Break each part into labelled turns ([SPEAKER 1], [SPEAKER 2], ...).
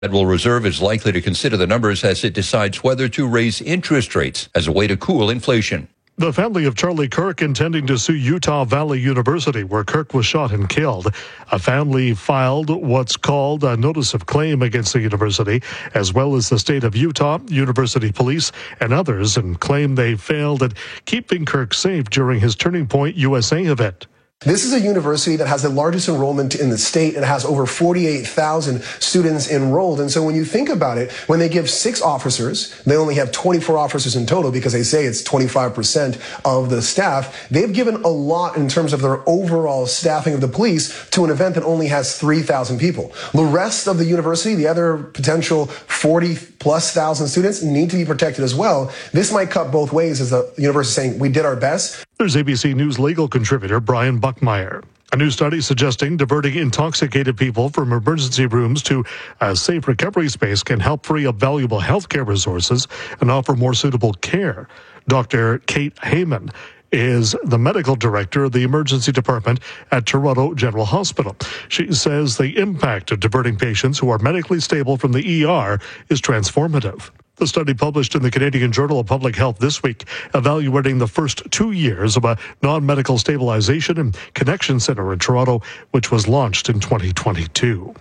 [SPEAKER 1] Federal Reserve is likely to consider the numbers as it decides whether to raise interest rates as a way to cool inflation.
[SPEAKER 2] The family of Charlie Kirk intending to sue Utah Valley University, where Kirk was shot and killed. A family filed what's called a notice of claim against the university, as well as the state of Utah, university police, and others, and claim they failed at keeping Kirk safe during his Turning Point USA event.
[SPEAKER 3] This is a university that has the largest enrollment in the state. It has over 48,000 students enrolled. And so when you think about it, when they give 6 officers, they only have 24 officers in total because they say it's 25% of the staff. They've given a lot in terms of their overall staffing of the police to an event that only has 3,000 people. The rest of the university, the other potential 40+ thousand students, need to be protected as well. This might cut both ways, as the university saying, we did our best.
[SPEAKER 2] There's ABC News legal contributor Brian Buckmeyer. A new study suggesting diverting intoxicated people from emergency rooms to a safe recovery space can help free up valuable healthcare resources and offer more suitable care. Dr. Kate Heyman is the medical director of the emergency department at Toronto General Hospital. She says the impact of diverting patients who are medically stable from the ER is transformative. The study published in the Canadian Journal of Public Health this week, evaluating the first 2 years of a non-medical stabilization and connection center in Toronto, which was launched in 2022.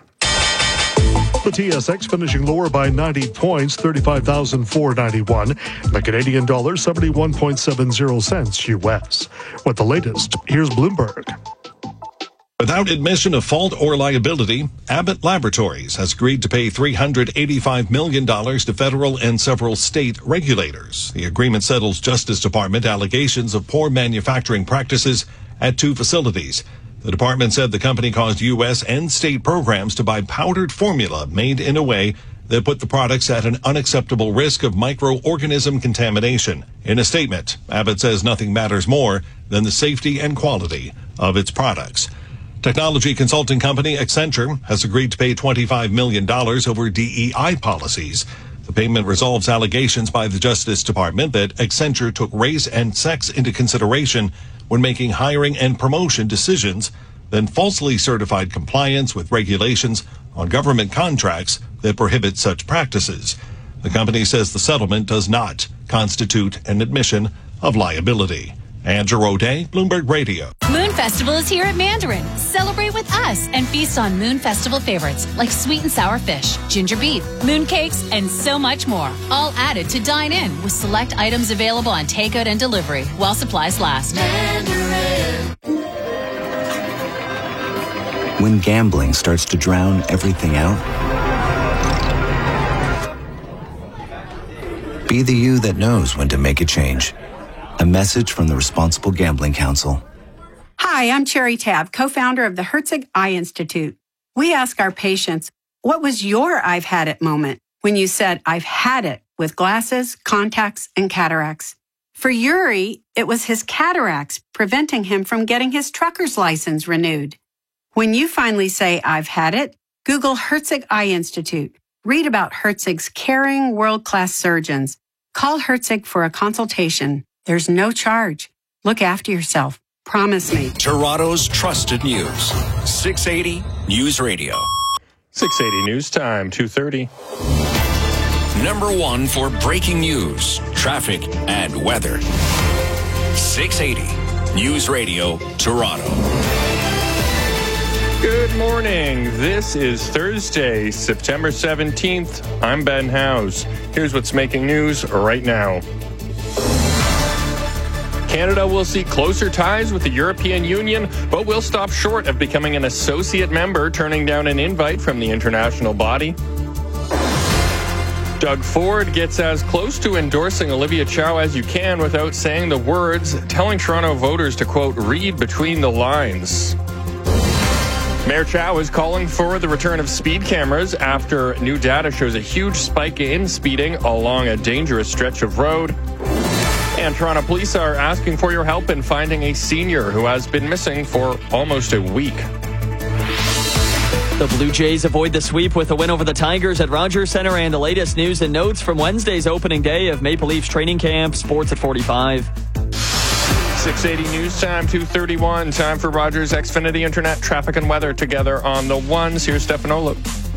[SPEAKER 2] The TSX finishing lower by 90 points, 35,491. The Canadian dollar, 71.70 cents U.S. With the latest, here's Bloomberg.
[SPEAKER 4] Without admission of fault or liability, Abbott Laboratories has agreed to pay $385 million to federal and several state regulators. The agreement settles Justice Department allegations of poor manufacturing practices at 2 facilities. The department said the company caused U.S. and state programs to buy powdered formula made in a way that put the products at an unacceptable risk of microorganism contamination. In a statement, Abbott says nothing matters more than the safety and quality of its products. Technology consulting company Accenture has agreed to pay $25 million over DEI policies. The payment resolves allegations by the Justice Department that Accenture took race and sex into consideration when making hiring and promotion decisions, then falsely certified compliance with regulations on government contracts that prohibit such practices. The company says the settlement does not constitute an admission of liability. Andrew O'Day, Bloomberg Radio.
[SPEAKER 5] Moon Festival is here at Mandarin. Celebrate with us and feast on Moon Festival favorites like sweet and sour fish, ginger beef, moon cakes, and so much more. All added to dine in with select items available on takeout and delivery while supplies last.
[SPEAKER 6] Mandarin. When gambling starts to drown everything out, be the you that knows when to make a change. A message from the Responsible Gambling Council.
[SPEAKER 7] Hi, I'm Cherry Tabb, co-founder of the Herzig Eye Institute. We ask our patients, what was your I've had it moment when you said, I've had it with glasses, contacts, and cataracts? For Yuri, it was his cataracts preventing him from getting his trucker's license renewed. When you finally say, I've had it, Google Herzig Eye Institute. Read about Herzig's caring, world-class surgeons. Call Herzig for a consultation. There's no charge. Look after yourself. Promise me.
[SPEAKER 8] Toronto's trusted news. 680 News Radio.
[SPEAKER 9] 680 News Time, 2:30.
[SPEAKER 8] Number 1 for breaking news, traffic, and weather. 680 News Radio, Toronto.
[SPEAKER 9] Good morning. This is Thursday, September 17th. I'm Ben Howes. Here's what's making news right now. Canada will see closer ties with the European Union, but will stop short of becoming an associate member, turning down an invite from the international body. Doug Ford gets as close to endorsing Olivia Chow as you can without saying the words, telling Toronto voters to, quote, read between the lines. Mayor Chow is calling for the return of speed cameras after new data shows a huge spike in speeding along a dangerous stretch of road. And Toronto police are asking for your help in finding a senior who has been missing for almost a week.
[SPEAKER 10] The Blue Jays avoid the sweep with a win over the Tigers at Rogers Centre, and the latest news and notes from Wednesday's opening day of Maple Leafs training camp. Sports at 45.
[SPEAKER 9] 680 News Time, 2:31. Time for Rogers Xfinity Internet traffic and weather together on the ones. Here's Stefan Olu.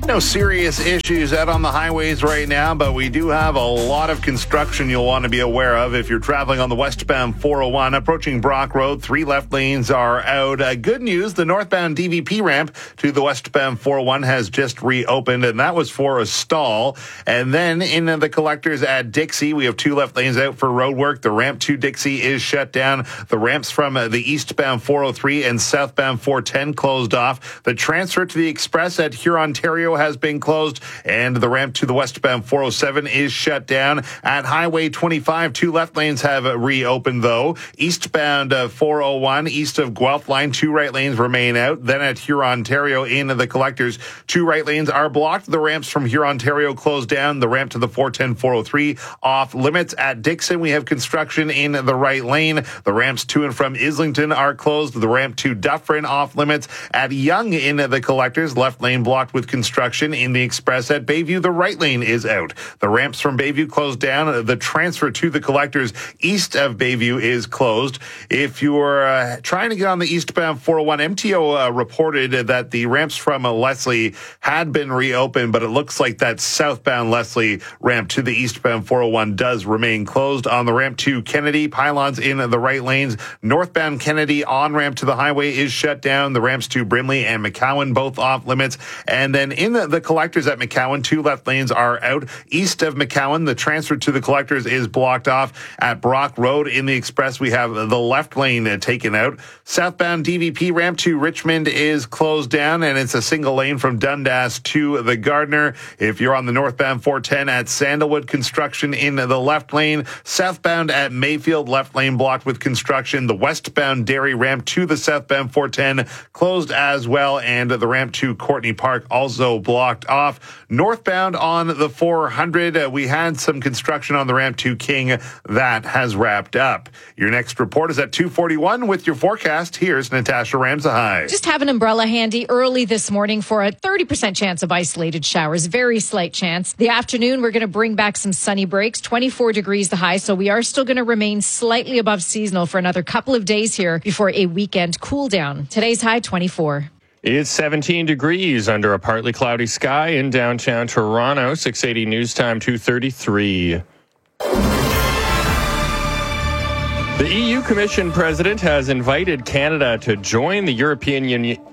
[SPEAKER 11] No serious issues out on the highways right now, but we do have a lot of construction you'll want to be aware of if you're traveling on the westbound 401. Approaching Brock Road, 3 left lanes are out. Good news, the northbound DVP ramp to the westbound 401 has just reopened, and that was for a stall. And then in the collectors at Dixie, we have 2 left lanes out for road work. The ramp to Dixie is shut down. The ramps from the eastbound 403 and southbound 410 closed off. The transfer to the express at Hurontario has been closed, and the ramp to the westbound 407 is shut down. At Highway 25, 2 left lanes have reopened, though. Eastbound 401, east of Guelph Line, 2 right lanes remain out. Then at Hurontario in the collectors, 2 right lanes are blocked. The ramps from Hurontario closed down. The ramp to the 410, 403 off limits. At Dixon, we have construction in the right lane. The ramps to and from Islington are closed. The ramp to Dufferin off limits. At Yonge in the collectors, left lane blocked with construction. In the express at Bayview, the right lane is out. The ramps from Bayview closed down. The transfer to the collectors east of Bayview is closed. If you're trying to get on the eastbound 401, MTO reported that the ramps from Leslie had been reopened, but it looks like that southbound Leslie ramp to the eastbound 401 does remain closed. On the ramp to Kennedy, pylons in the right lanes. Northbound Kennedy on-ramp to the highway is shut down. The ramps to Brimley and McCowan both off limits. And then in the collectors at McCowan, 2 left lanes are out. East of McCowan, the transfer to the collectors is blocked off. At Brock Road in the express, we have the left lane taken out. Southbound DVP ramp to Richmond is closed down, and it's a single lane from Dundas to the Gardner. If you're on the northbound 410 at Sandalwood, construction in the left lane. Southbound at Mayfield, left lane blocked with construction. The westbound Derry ramp to the southbound 410 closed as well, and the ramp to Courtney Park also blocked off. Northbound on the 400, we had some construction on the ramp to King. That has wrapped up. Your next report is at 2:41 with your forecast. Here's Natasha Ramsahai.
[SPEAKER 12] Just have an umbrella handy early this morning for a 30% chance of isolated showers. Very slight chance. The afternoon, we're going to bring back some sunny breaks. 24 degrees the high, so we are still going to remain slightly above seasonal for another couple of days here before a weekend cool down. Today's high, 24.
[SPEAKER 9] It's 17 degrees under a partly cloudy sky in downtown Toronto. 680 News Time, 2:33. The EU Commission President has invited Canada to join the European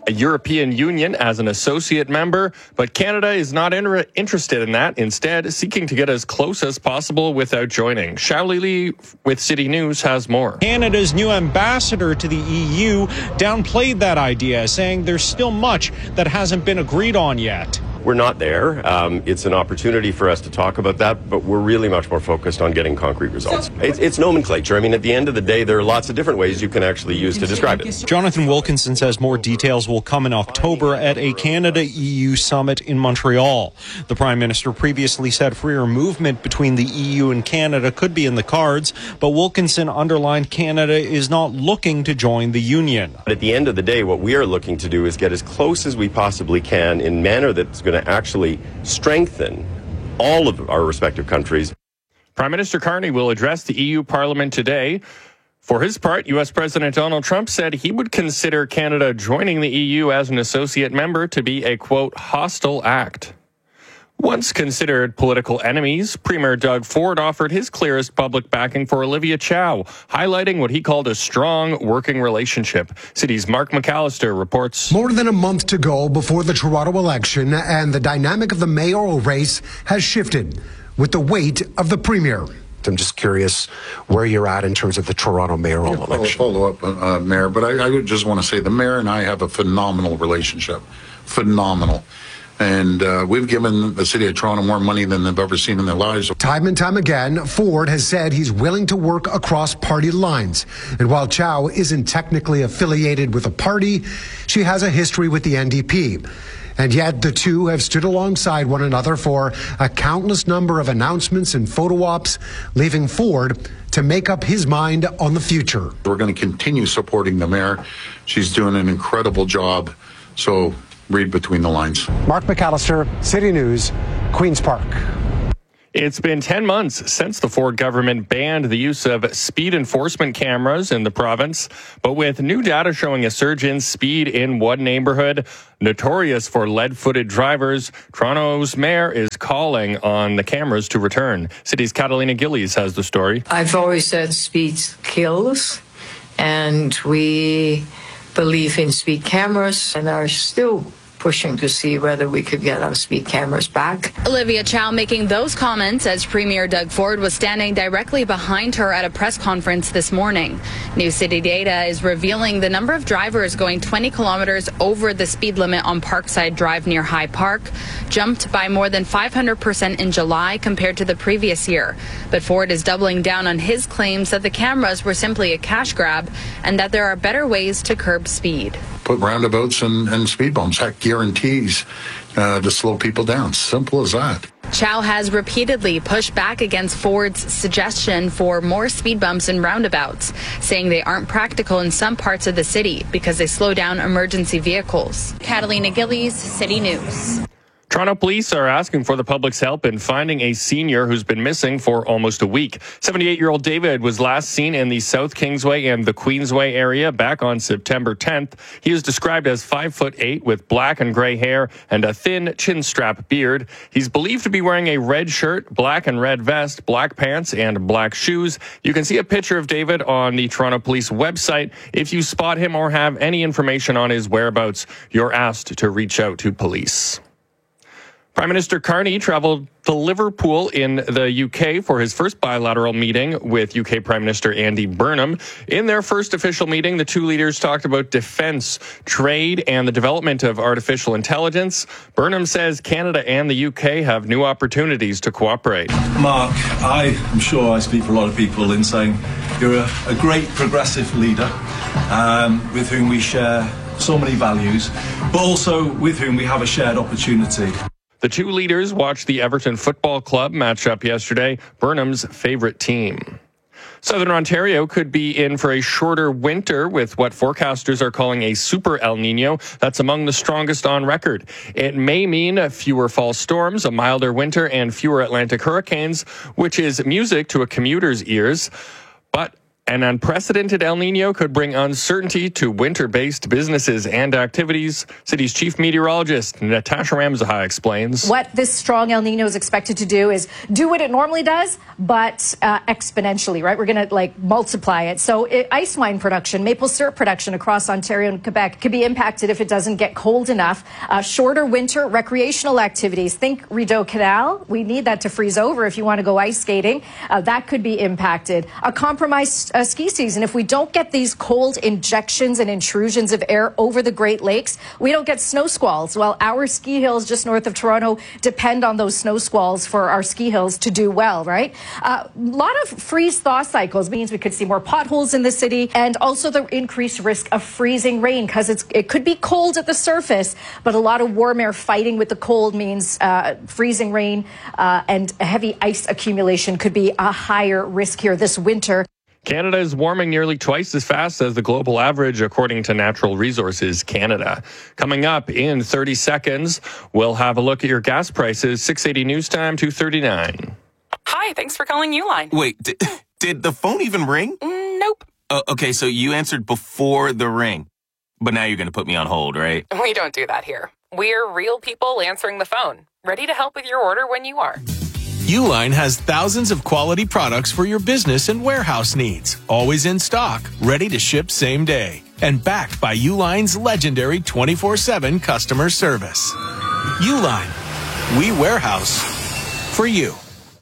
[SPEAKER 9] Union as an associate member, but Canada is not interested in that, instead seeking to get as close as possible without joining. Xiao Li with City News has more.
[SPEAKER 13] Canada's new ambassador to the EU downplayed that idea, saying there's still much that hasn't been agreed on yet.
[SPEAKER 14] We're not there. It's an opportunity for us to talk about that, but we're really much more focused on getting concrete results. It's nomenclature. I mean, at the end of the day, there are lots of different ways you can actually use to describe it.
[SPEAKER 13] Jonathan Wilkinson says more details will come in October at a Canada-EU summit in Montreal. The Prime Minister previously said freer movement between the EU and Canada could be in the cards, but Wilkinson underlined Canada is not looking to join the Union.
[SPEAKER 14] But at the end of the day, what we are looking to do is get as close as we possibly can in a manner that's going to actually strengthen all of our respective countries.
[SPEAKER 9] Prime Minister Carney will address the EU Parliament today. For his part, U.S. President Donald Trump said he would consider Canada joining the EU as an associate member to be a, quote, hostile act. Once considered political enemies, Premier Doug Ford offered his clearest public backing for Olivia Chow, highlighting what he called a strong working relationship. City's Mark McAllister reports.
[SPEAKER 15] More than a month to go before the Toronto election, and the dynamic of the mayoral race has shifted with the weight of the Premier. I'm just curious where you're at in terms of the Toronto mayoral election.
[SPEAKER 16] I'll follow up, Mayor, but I just want to say the Mayor and I have a phenomenal relationship. Phenomenal. And we've given the city of Toronto more money than they've ever seen in their lives.
[SPEAKER 15] Time and time again, Ford has said he's willing to work across party lines. And while Chow isn't technically affiliated with a party, she has a history with the NDP. And yet the two have stood alongside one another for a countless number of announcements and photo ops, leaving Ford to make up his mind on the future.
[SPEAKER 16] We're going to continue supporting the Mayor. She's doing an incredible job. So read between the lines.
[SPEAKER 15] Mark McAllister, City News, Queen's Park.
[SPEAKER 9] It's been 10 months since the Ford government banned the use of speed enforcement cameras in the province. But with new data showing a surge in speed in one neighborhood, notorious for lead-footed drivers, Toronto's mayor is calling on the cameras to return. City's Catalina Gillies has the story.
[SPEAKER 17] I've always said speed kills, and we believe in speed cameras and are still pushing to see whether we could get our speed cameras back.
[SPEAKER 18] Olivia Chow making those comments as Premier Doug Ford was standing directly behind her at a press conference this morning. New city data is revealing the number of drivers going 20 kilometers over the speed limit on Parkside Drive near High Park jumped by more than 500% in July compared to the previous year. But Ford is doubling down on his claims that the cameras were simply a cash grab and that there are better ways to curb speed.
[SPEAKER 16] Put roundabouts and speed bumps. That guarantees to slow people down. Simple as that.
[SPEAKER 18] Chow has repeatedly pushed back against Ford's suggestion for more speed bumps and roundabouts, saying they aren't practical in some parts of the city because they slow down emergency vehicles. Catalina Gillies, City News.
[SPEAKER 9] Toronto police are asking for the public's help in finding a senior who's been missing for almost a week. 78-year-old David was last seen in the South Kingsway and the Queensway area back on September 10th. He is described as 5'8" with black and gray hair and a thin chin strap beard. He's believed to be wearing a red shirt, black and red vest, black pants, and black shoes. You can see a picture of David on the Toronto Police website. If you spot him or have any information on his whereabouts, you're asked to reach out to police. Prime Minister Carney travelled to Liverpool in the UK for his first bilateral meeting with UK Prime Minister Andy Burnham. In their first official meeting, the two leaders talked about defence, trade, and the development of artificial intelligence. Burnham says Canada and the UK have new opportunities to cooperate.
[SPEAKER 19] Mark, I am sure I speak for a lot of people in saying you're a great progressive leader with whom we share so many values, but also with whom we have a shared opportunity.
[SPEAKER 9] The two leaders watched the Everton Football Club match up yesterday, Burnham's favourite team. Southern Ontario could be in for a shorter winter with what forecasters are calling a super El Nino. That's among the strongest on record. It may mean fewer fall storms, a milder winter, and fewer Atlantic hurricanes, which is music to a commuter's ears. But an unprecedented El Nino could bring uncertainty to winter-based businesses and activities. City's chief meteorologist, Natasha Ramzahai, explains.
[SPEAKER 12] What this strong El Nino is expected to do is do what it normally does, but exponentially, right? We're going to multiply it. So ice wine production, maple syrup production across Ontario and Quebec could be impacted if it doesn't get cold enough. Shorter winter recreational activities. Think Rideau Canal. We need that to freeze over if you want to go ice skating. That could be impacted. A compromised ski season. If we don't get these cold injections and intrusions of air over the Great Lakes, we don't get snow squalls. Well, our ski hills just north of Toronto depend on those snow squalls for our ski hills to do well, right? A lot of freeze-thaw cycles means we could see more potholes in the city and also the increased risk of freezing rain because it could be cold at the surface, but a lot of warm air fighting with the cold means freezing rain and heavy ice accumulation could be a higher risk here this winter.
[SPEAKER 9] Canada is warming nearly twice as fast as the global average, according to Natural Resources Canada. Coming up in 30 seconds, we'll have a look at your gas prices. 680 News Time, 2:39.
[SPEAKER 20] Hi, thanks for calling Uline.
[SPEAKER 21] Wait, did the phone even ring?
[SPEAKER 20] Nope.
[SPEAKER 21] Okay, so you answered before the ring. But now you're going to put me on hold, right?
[SPEAKER 20] We don't do that here. We're real people answering the phone, ready to help with your order when you are.
[SPEAKER 22] Uline has thousands of quality products for your business and warehouse needs. Always in stock, ready to ship same day. And backed by Uline's legendary 24/7 customer service. Uline, we warehouse for you.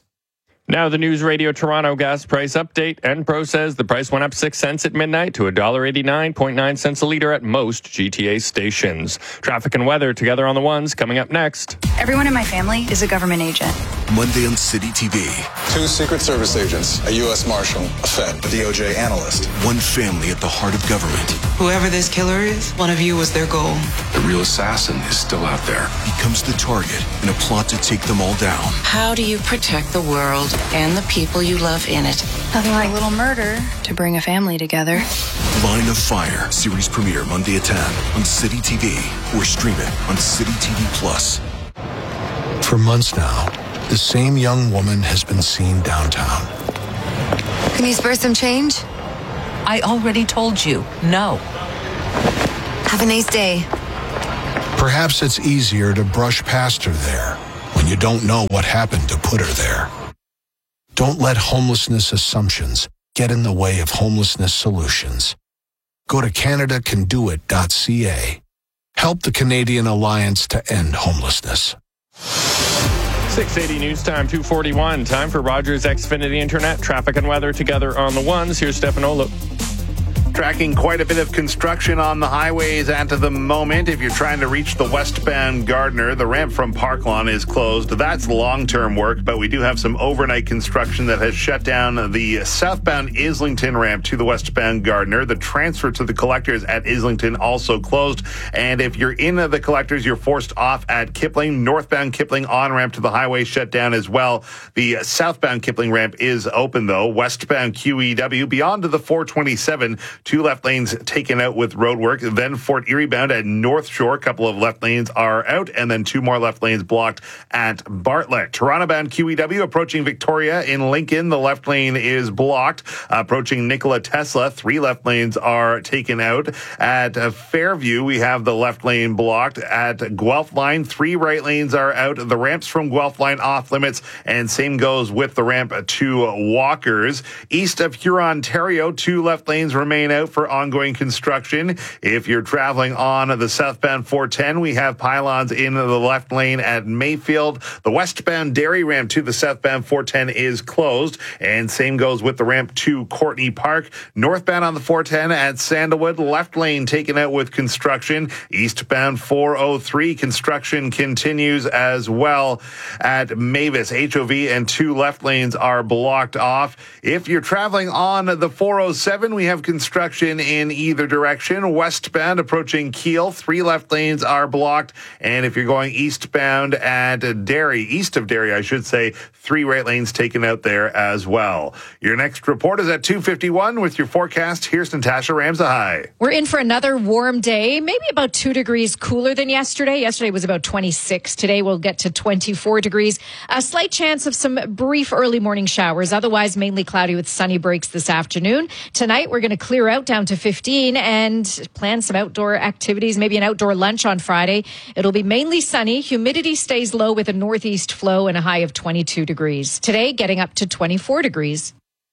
[SPEAKER 9] Now the News Radio Toronto gas price update. Enpro says the price went up 6 cents at midnight to $1.89.9 a litre at most GTA stations. Traffic and weather together on the ones coming up next.
[SPEAKER 23] Everyone in my family is a government agent.
[SPEAKER 24] Monday on City TV.
[SPEAKER 25] 2 Secret Service agents, a U.S. Marshal, a Fed, a DOJ analyst.
[SPEAKER 24] One family at the heart of government.
[SPEAKER 26] Whoever this killer is, one of you was their goal.
[SPEAKER 24] The real assassin is still out there. Becomes the target in a plot to take them all down.
[SPEAKER 26] How do you protect the world and the people you love in it?
[SPEAKER 23] Nothing like a little murder to bring a family together.
[SPEAKER 24] Line of Fire. Series premiere Monday at 10 on City TV or stream it on City TV Plus.
[SPEAKER 27] For months now,
[SPEAKER 24] the same young woman has been seen downtown.
[SPEAKER 23] Can you spare some change?
[SPEAKER 1] I already told you, no.
[SPEAKER 23] Have a nice day.
[SPEAKER 24] Perhaps it's easier to brush past her there when you don't know what happened to put her there. Don't let homelessness assumptions get in the way of homelessness solutions. Go to CanadaCanDoIt.ca. Help the Canadian Alliance to End Homelessness.
[SPEAKER 9] 680 News Time, 2:41. Time for Rogers Xfinity Internet. Traffic and weather together on the ones. Here's Stefan Olup.
[SPEAKER 11] Tracking quite a bit of construction on the highways at the moment. If you're trying to reach the westbound Gardiner, the ramp from Park Lawn is closed. That's long-term work, but we do have some overnight construction that has shut down the southbound Islington ramp to the westbound Gardiner. The transfer to the collectors at Islington also closed. And if you're in the collectors, you're forced off at Kipling. Northbound Kipling on-ramp to the highway shut down as well. The southbound Kipling ramp is open, though. Westbound QEW beyond to the 427. 2 left lanes taken out with roadwork. Then Fort Erie bound at North Shore. A couple of left lanes are out, and then 2 more left lanes blocked at Bartlett. Toronto bound QEW approaching Victoria in Lincoln. The left lane is blocked. Approaching Nikola Tesla, 3 left lanes are taken out. At Fairview, we have the left lane blocked. At Guelph Line, 3 right lanes are out. The ramps from Guelph Line off limits, and same goes with the ramp to Walkers. East of Huron, Ontario, 2 left lanes remain out for ongoing construction. If you're traveling on the southbound 410, we have pylons in the left lane at Mayfield. The westbound Derry ramp to the southbound 410 is closed, and same goes with the ramp to Courtney Park. Northbound on the 410 at Sandalwood, left lane taken out with construction. Eastbound 403, construction continues as well at Mavis. HOV and 2 left lanes are blocked off. If you're traveling on the 407, we have construction in either direction. Westbound approaching Kiel, 3 left lanes are blocked. And if you're going eastbound at Derry, east of Derry, I should say, 3 right lanes taken out there as well. Your next report is at 2:51 with your forecast. Here's Natasha Ramsahai.
[SPEAKER 12] We're in for another warm day, maybe about 2 degrees cooler than yesterday. Yesterday was about 26. Today we'll get to 24 degrees. A slight chance of some brief early morning showers. Otherwise, mainly cloudy with sunny breaks this afternoon. Tonight, we're going to clear out down to 15 and plan some outdoor activities, maybe an outdoor lunch on Friday. It'll be mainly sunny. Humidity stays low with a northeast flow and a high of 22 degrees. Today, getting up to 24 degrees.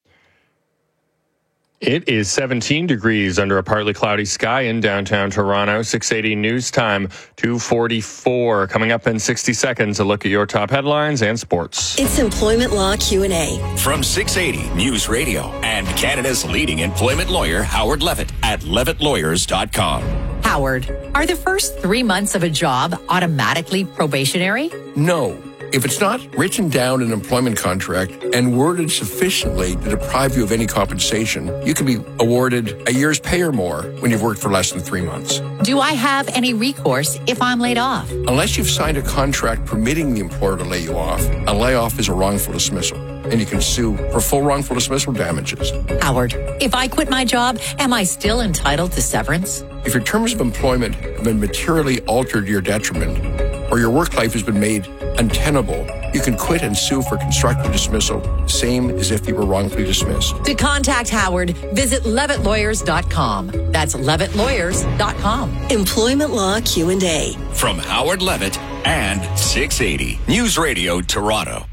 [SPEAKER 9] It is 17 degrees under a partly cloudy sky in downtown Toronto. 680 News Time, 2:44. Coming up in 60 seconds, a look at your top headlines and sports.
[SPEAKER 2] It's Employment Law Q&A.
[SPEAKER 8] From 680 News Radio and Canada's leading employment lawyer, Howard Levitt at levittlawyers.com.
[SPEAKER 3] Howard, are the first 3 months of a job automatically probationary?
[SPEAKER 4] No. If it's not written down in an employment contract and worded sufficiently to deprive you of any compensation, you can be awarded a year's pay or more when you've worked for less than 3 months.
[SPEAKER 3] Do I have any recourse if I'm laid off?
[SPEAKER 4] Unless you've signed a contract permitting the employer to lay you off, a layoff is a wrongful dismissal, and you can sue for full wrongful dismissal damages.
[SPEAKER 3] Howard, if I quit my job, am I still entitled to severance?
[SPEAKER 4] If your terms of employment have been materially altered to your detriment, or your work life has been made untenable, you can quit and sue for constructive dismissal, same as if you were wrongfully dismissed.
[SPEAKER 3] To contact Howard, visit levittlawyers.com. That's levittlawyers.com.
[SPEAKER 2] Employment Law Q&A.
[SPEAKER 8] From Howard Levitt and 680 News Radio Toronto.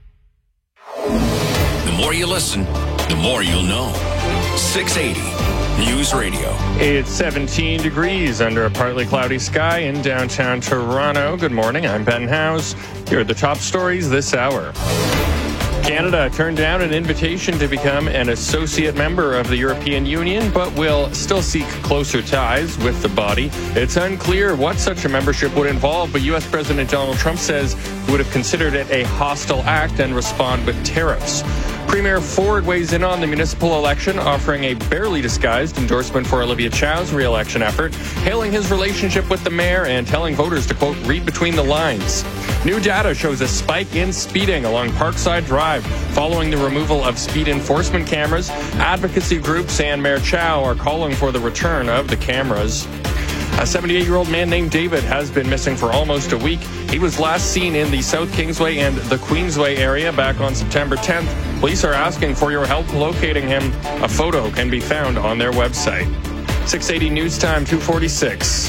[SPEAKER 8] The more you listen, the more you'll know. 680 News Radio.
[SPEAKER 9] It's 17 degrees under a partly cloudy sky in downtown Toronto. Good morning, I'm Ben House. Here are the top stories this hour. Canada turned down an invitation to become an associate member of the European Union, but will still seek closer ties with the body. It's unclear what such a membership would involve, but U.S. President Donald Trump says he would have considered it a hostile act and respond with tariffs. Premier Ford weighs in on the municipal election, offering a barely disguised endorsement for Olivia Chow's re-election effort, hailing his relationship with the mayor and telling voters to, quote, read between the lines. New data shows a spike in speeding along Parkside Drive following the removal of speed enforcement cameras. Advocacy groups and Mayor Chow are calling for the return of the cameras. A 78-year-old man named David has been missing for almost a week. He was last seen in the South Kingsway and the Queensway area back on September 10th. Police are asking for your help locating him. A photo can be found on their website. 680 News Time, 246.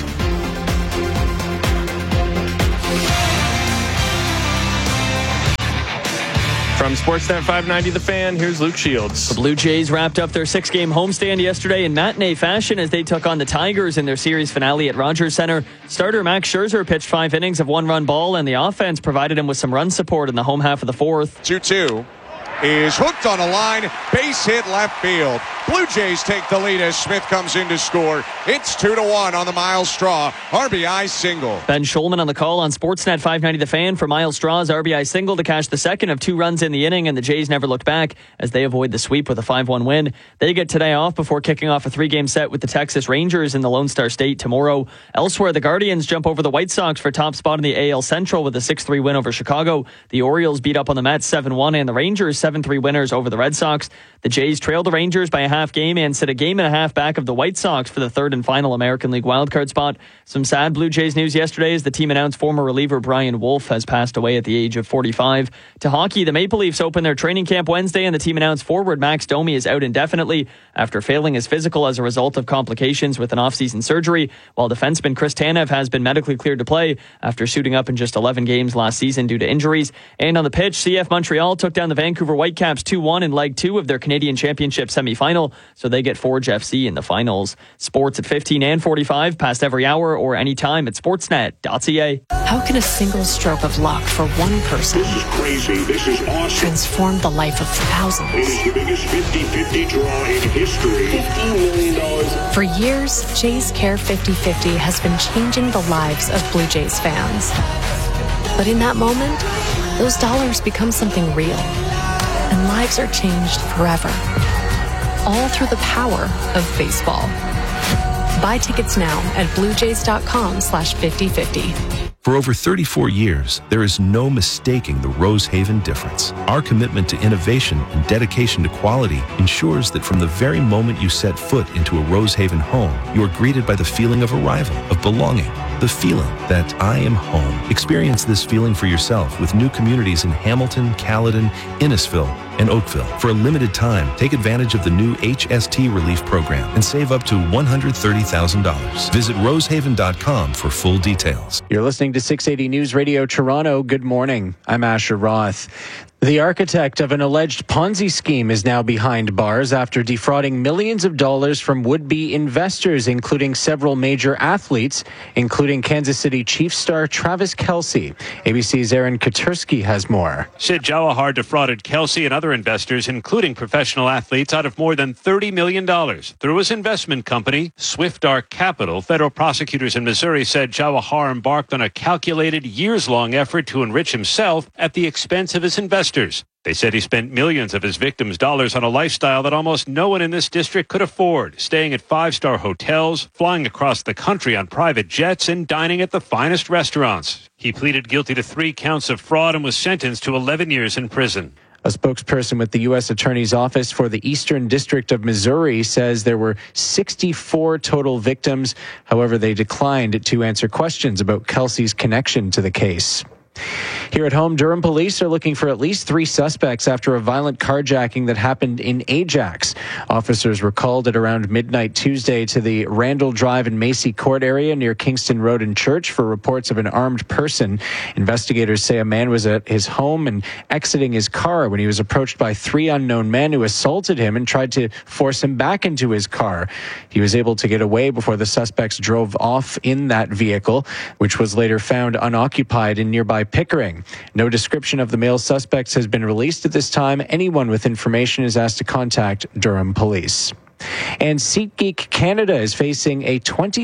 [SPEAKER 9] From Sportsnet 590 The Fan, here's Luke Shields.
[SPEAKER 5] The Blue Jays wrapped up their 6-game homestand yesterday in matinee fashion as they took on the Tigers in their series finale at Rogers Center. Starter Max Scherzer pitched 5 innings of 1-run ball, and the offense provided him with some run support in the home half of the fourth.
[SPEAKER 6] 2-2 is hooked on a line, base hit left field. Blue Jays take the lead as Smith comes in to score. It's 2-1 on the Miles Straw RBI single.
[SPEAKER 5] Ben Schulman on the call on Sportsnet 590 The Fan for Miles Straw's RBI single to cash the second of 2 runs in the inning, and the Jays never looked back as they avoid the sweep with a 5-1 win. They get today off before kicking off a 3-game set with the Texas Rangers in the Lone Star State tomorrow. Elsewhere, the Guardians jump over the White Sox for top spot in the AL Central with a 6-3 win over Chicago. The Orioles beat up on the Mets 7-1, and the Rangers 7-3 winners over the Red Sox. The Jays trail the Rangers by a half game and sit a game and a half back of the White Sox for the 3rd and final American League wildcard spot. Some sad Blue Jays news yesterday as the team announced former reliever Brian Wolf has passed away at the age of 45. To hockey, the Maple Leafs open their training camp Wednesday, and the team announced forward Max Domi is out indefinitely after failing his physical as a result of complications with an off-season surgery, while defenseman Chris Tanev has been medically cleared to play after suiting up in just 11 games last season due to injuries. And on the pitch, CF Montreal took down the Vancouver Whitecaps 2-1 in Leg 2 of their Canadian Championship semi-final, so they get Forge FC in the finals. Sports at 15 and 45, past every hour or anytime at sportsnet.ca.
[SPEAKER 7] How can a single stroke of luck for one person
[SPEAKER 10] This is crazy. This is awesome.
[SPEAKER 7] transform the life of thousands?
[SPEAKER 10] It is the biggest 50-50 draw in history. $50 million.
[SPEAKER 7] For years, Jays Care 50-50 has been changing the lives of Blue Jays fans. But in that moment, those dollars become something real. And lives are changed forever. All through the power of baseball. Buy tickets now at bluejays.com/5050.
[SPEAKER 13] For over 34 years, there is no mistaking the Rosehaven difference. Our commitment to innovation and dedication to quality ensures that from the very moment you set foot into a Rosehaven home, you are greeted by the feeling of arrival, of belonging, the feeling that I am home. Experience this feeling for yourself with new communities in Hamilton, Caledon, Innisfil, and Oakville. For a limited time, take advantage of the new HST Relief Program and save up to $130,000. Visit rosehaven.com for full details.
[SPEAKER 14] You're listening to 680 News Radio Toronto. Good morning. I'm Asher Roth. The architect of an alleged Ponzi scheme is now behind bars after defrauding millions of dollars from would-be investors, including several major athletes, including Kansas City Chiefs star Travis Kelce. ABC's Aaron Katersky has more.
[SPEAKER 27] Sid Jawahar defrauded Kelce and other investors, including professional athletes, out of more than $30 million through his investment company, Swift Arc Capital. Federal prosecutors in Missouri said Jawahar embarked on a calculated, years-long effort to enrich himself at the expense of his investors. They said he spent millions of his victims' dollars on a lifestyle that almost no one in this district could afford, staying at 5-star hotels, flying across the country on private jets, and dining at the finest restaurants. He pleaded guilty to 3 counts of fraud and was sentenced to 11 years in prison.
[SPEAKER 14] A spokesperson with the U.S. Attorney's Office for the Eastern District of Missouri says there were 64 total victims. However, they declined to answer questions about Kelce's connection to the case. Here at home, Durham police are looking for at least 3 suspects after a violent carjacking that happened in Ajax. Officers were called at around midnight Tuesday to the Randall Drive and Macy Court area near Kingston Road and Church for reports of an armed person. Investigators say a man was at his home and exiting his car when he was approached by 3 unknown men who assaulted him and tried to force him back into his car. He was able to get away before the suspects drove off in that vehicle, which was later found unoccupied in nearby Pickering. No description of the male suspects has been released at this time. Anyone with information is asked to contact Durham Police. And SeatGeek Canada is facing a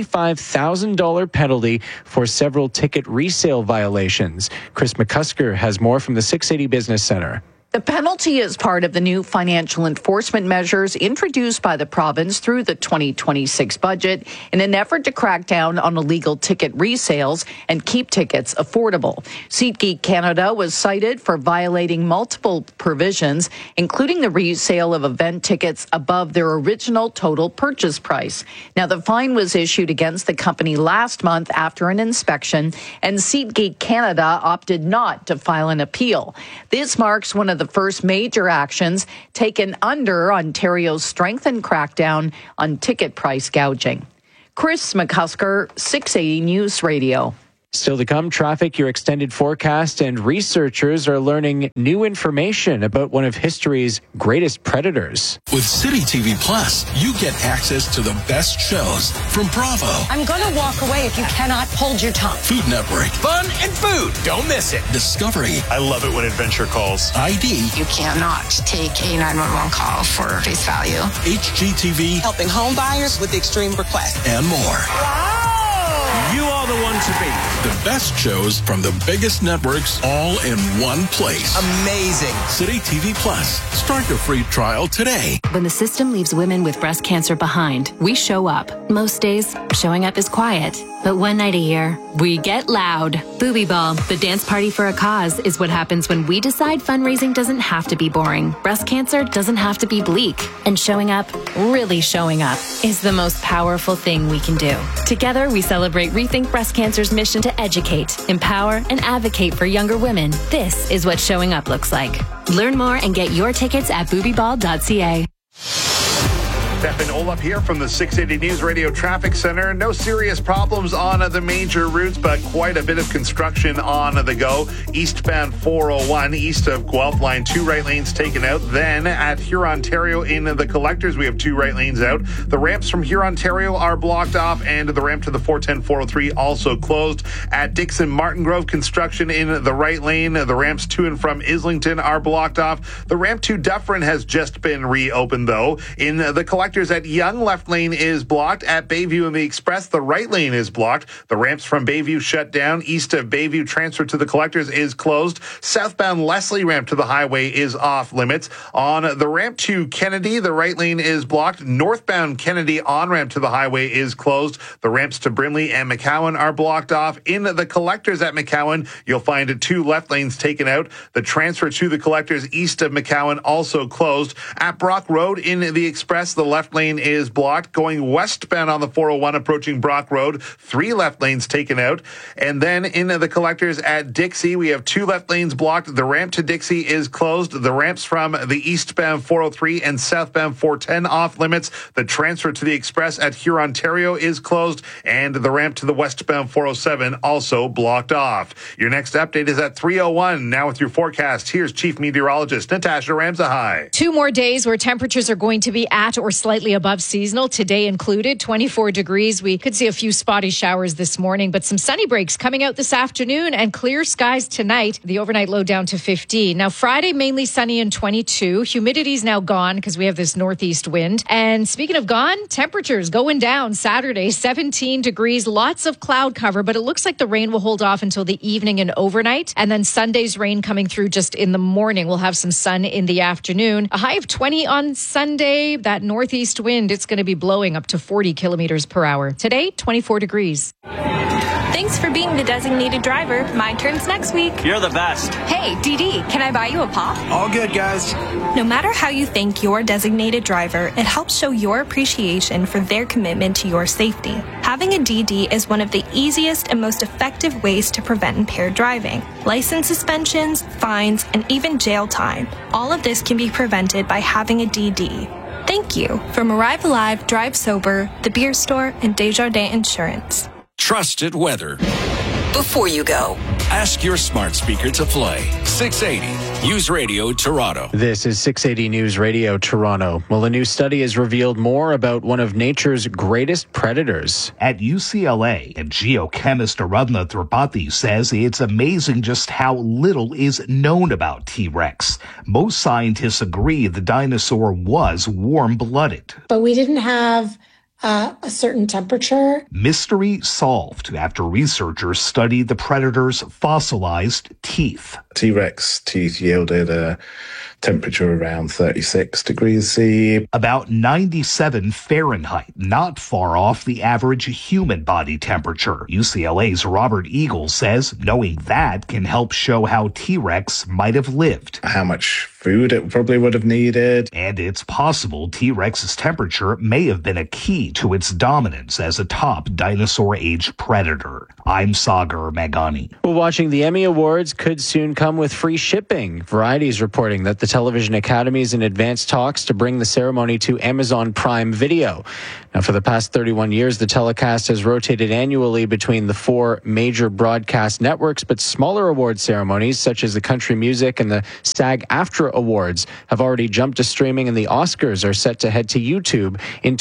[SPEAKER 14] $25,000 penalty for several ticket resale violations. Chris McCusker has more from the 680 Business Center.
[SPEAKER 15] The penalty is part of the new financial enforcement measures introduced by the province through the 2026 budget in an effort to crack down on illegal ticket resales and keep tickets affordable. SeatGeek Canada was cited for violating multiple provisions, including the resale of event tickets above their original total purchase price. Now, the fine was issued against the company last month after an inspection, and SeatGeek Canada opted not to file an appeal. This marks one of the first major actions taken under Ontario's strengthened crackdown on ticket price gouging. Chris McCusker, 680 News Radio.
[SPEAKER 14] Still to come, traffic, your extended forecast, and researchers are learning new information about one of history's greatest predators.
[SPEAKER 16] With City TV Plus, you get access to the best shows from Bravo.
[SPEAKER 17] I'm going to walk away if you cannot hold your tongue.
[SPEAKER 16] Food Network.
[SPEAKER 18] Fun and food. Don't miss it.
[SPEAKER 16] Discovery.
[SPEAKER 18] I love it when Adventure calls.
[SPEAKER 16] ID.
[SPEAKER 19] You cannot take a 911 call for face value.
[SPEAKER 16] HGTV.
[SPEAKER 20] Helping home buyers with extreme requests.
[SPEAKER 16] And more.
[SPEAKER 18] Wow! You are the one to beat.
[SPEAKER 16] The best shows from the biggest networks all in one place.
[SPEAKER 18] Amazing.
[SPEAKER 16] City TV Plus. Start your free trial today.
[SPEAKER 21] When the system leaves women with breast cancer behind, we show up. Most days, showing up is quiet. But one night a year, we get loud. Booby Ball, the dance party for a cause, is what happens when we decide fundraising doesn't have to be boring. Breast cancer doesn't have to be bleak. And showing up, really showing up, is the most powerful thing we can do. Together, we celebrate Rethink Breast Cancer's mission to educate, empower, and advocate for younger women. This is what showing up looks like. Learn more and get your tickets at boobyball.ca.
[SPEAKER 11] Stefan Olaf here from the 680 News Radio Traffic Center. No serious problems on the major routes, but quite a bit of construction on the go. Eastbound 401, east of Guelph Line, 2 right lanes taken out. Then at Hurontario in the collectors, we have 2 right lanes out. The ramps from Hurontario are blocked off, and the ramp to the 410, 403 also closed. At Dixon Martin Grove, construction in the right lane. The ramps to and from Islington are blocked off. The ramp to Dufferin has just been reopened, though. In the collectors at Yonge, left lane is blocked. At Bayview and the Express, the right lane is blocked. The ramps from Bayview shut down. East of Bayview, transfer to the collectors is closed. Southbound Leslie ramp to the highway is off limits. On the ramp to Kennedy, the right lane is blocked. Northbound Kennedy on-ramp to the highway is closed. The ramps to Brimley and McCowan are blocked off. In the collectors at McCowan, you'll find 2 left lanes taken out. The transfer to the collectors east of McCowan also closed. At Brock Road in the Express, the left lane is blocked. Going westbound on the 401 approaching Brock Road, 3 left lanes taken out. And then in the collectors at Dixie, we have 2 left lanes blocked. The ramp to Dixie is closed. The ramps from the eastbound 403 and southbound 410 off limits. The transfer to the Express at Hurontario is closed, and the ramp to the westbound 407 also blocked off. Your next update is at 3:01. Now with your forecast, here's Chief Meteorologist Natasha Ramsahai.
[SPEAKER 12] 2 more days where temperatures are going to be at or slightly above seasonal, today included, 24 degrees. We could see a few spotty showers this morning, but some sunny breaks coming out this afternoon and clear skies tonight. The overnight low down to 15. Now, Friday, mainly sunny and 22. Humidity's now gone because we have this northeast wind. And speaking of gone, temperatures going down Saturday, 17 degrees, lots of cloud cover, but it looks like the rain will hold off until the evening and overnight. And then Sunday's rain coming through just in the morning. We'll have some sun in the afternoon. A high of 20 on Sunday. That northeast wind, it's going to be blowing up to 40 kilometers per hour. Today, 24 degrees.
[SPEAKER 28] Thanks for being the designated driver. My turn's next week.
[SPEAKER 27] You're the best.
[SPEAKER 28] Hey, DD, can I buy you a pop?
[SPEAKER 27] All good, guys.
[SPEAKER 28] No matter how you thank your designated driver, it helps show your appreciation for their commitment to your safety. Having a DD is one of the easiest and most effective ways to prevent impaired driving. License suspensions, fines, and even jail time. All of this can be prevented by having a DD. Thank you from Arrive Alive, Drive Sober, The Beer Store, and Desjardins Insurance.
[SPEAKER 8] Trusted weather.
[SPEAKER 2] Before you go,
[SPEAKER 8] ask your smart speaker to play 680 News Radio Toronto.
[SPEAKER 14] This is 680 News Radio Toronto. Well, a new study has revealed more about one of nature's greatest predators.
[SPEAKER 29] At UCLA, geochemist Aradhana Tripathi says it's amazing just how little is known about T-Rex. Most scientists agree the dinosaur was warm-blooded.
[SPEAKER 30] But we didn't have
[SPEAKER 1] a certain temperature.
[SPEAKER 29] Mystery solved after researchers studied the predator's fossilized teeth.
[SPEAKER 3] T-Rex teeth yielded a temperature around 36 degrees C.
[SPEAKER 29] About 97 Fahrenheit, not far off the average human body temperature. UCLA's Robert Eagle says knowing that can help show how T-Rex might have lived.
[SPEAKER 3] How much food it probably would have needed.
[SPEAKER 29] And it's possible T-Rex's temperature may have been a key to its dominance as a top dinosaur-age predator. I'm Sagar Meghani.
[SPEAKER 14] Well, watching the Emmy Awards could soon come with free shipping. Variety is reporting that the Television Academy is in advanced talks to bring the ceremony to Amazon Prime Video. Now, for the past 31 years, the telecast has rotated annually between the 4 major broadcast networks, but smaller award ceremonies, such as the Country Music and the SAG-AFTRA Awards, have already jumped to streaming, and the Oscars are set to head to YouTube in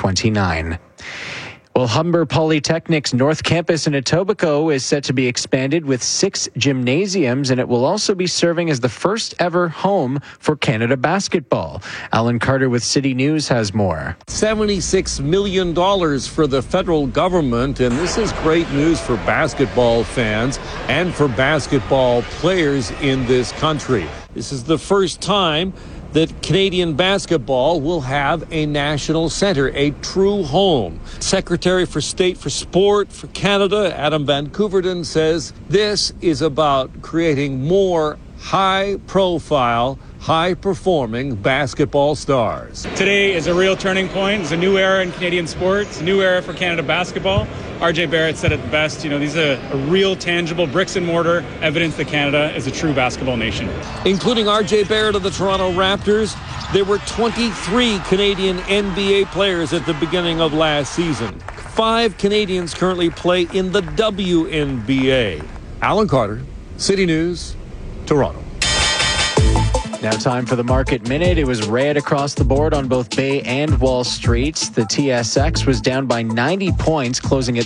[SPEAKER 14] 2029. Well, Humber Polytechnic's North Campus in Etobicoke is set to be expanded with 6 gymnasiums, and it will also be serving as the first ever home for Canada basketball. Alan Carter with City News has more.
[SPEAKER 4] $76 million for the federal government, and this is great news for basketball fans and for basketball players in this country. This is the first time that Canadian basketball will have a national center, a true home. Secretary for State for Sport for Canada, Adam Van Couverden, says this is about creating more high-profile, high-performing basketball stars.
[SPEAKER 9] Today is a real turning point. It's a new era in Canadian sports, a new era for Canada basketball. RJ Barrett said it best, these are a real tangible bricks and mortar evidence that Canada is a true basketball nation.
[SPEAKER 4] Including RJ Barrett of the Toronto Raptors, there were 23 Canadian NBA players at the beginning of last season. 5 Canadians currently play in the WNBA. Alan Carter, City News, Toronto.
[SPEAKER 14] Now time for the Market Minute. It was red across the board on both Bay and Wall Street. The TSX was down by 90 points, closing at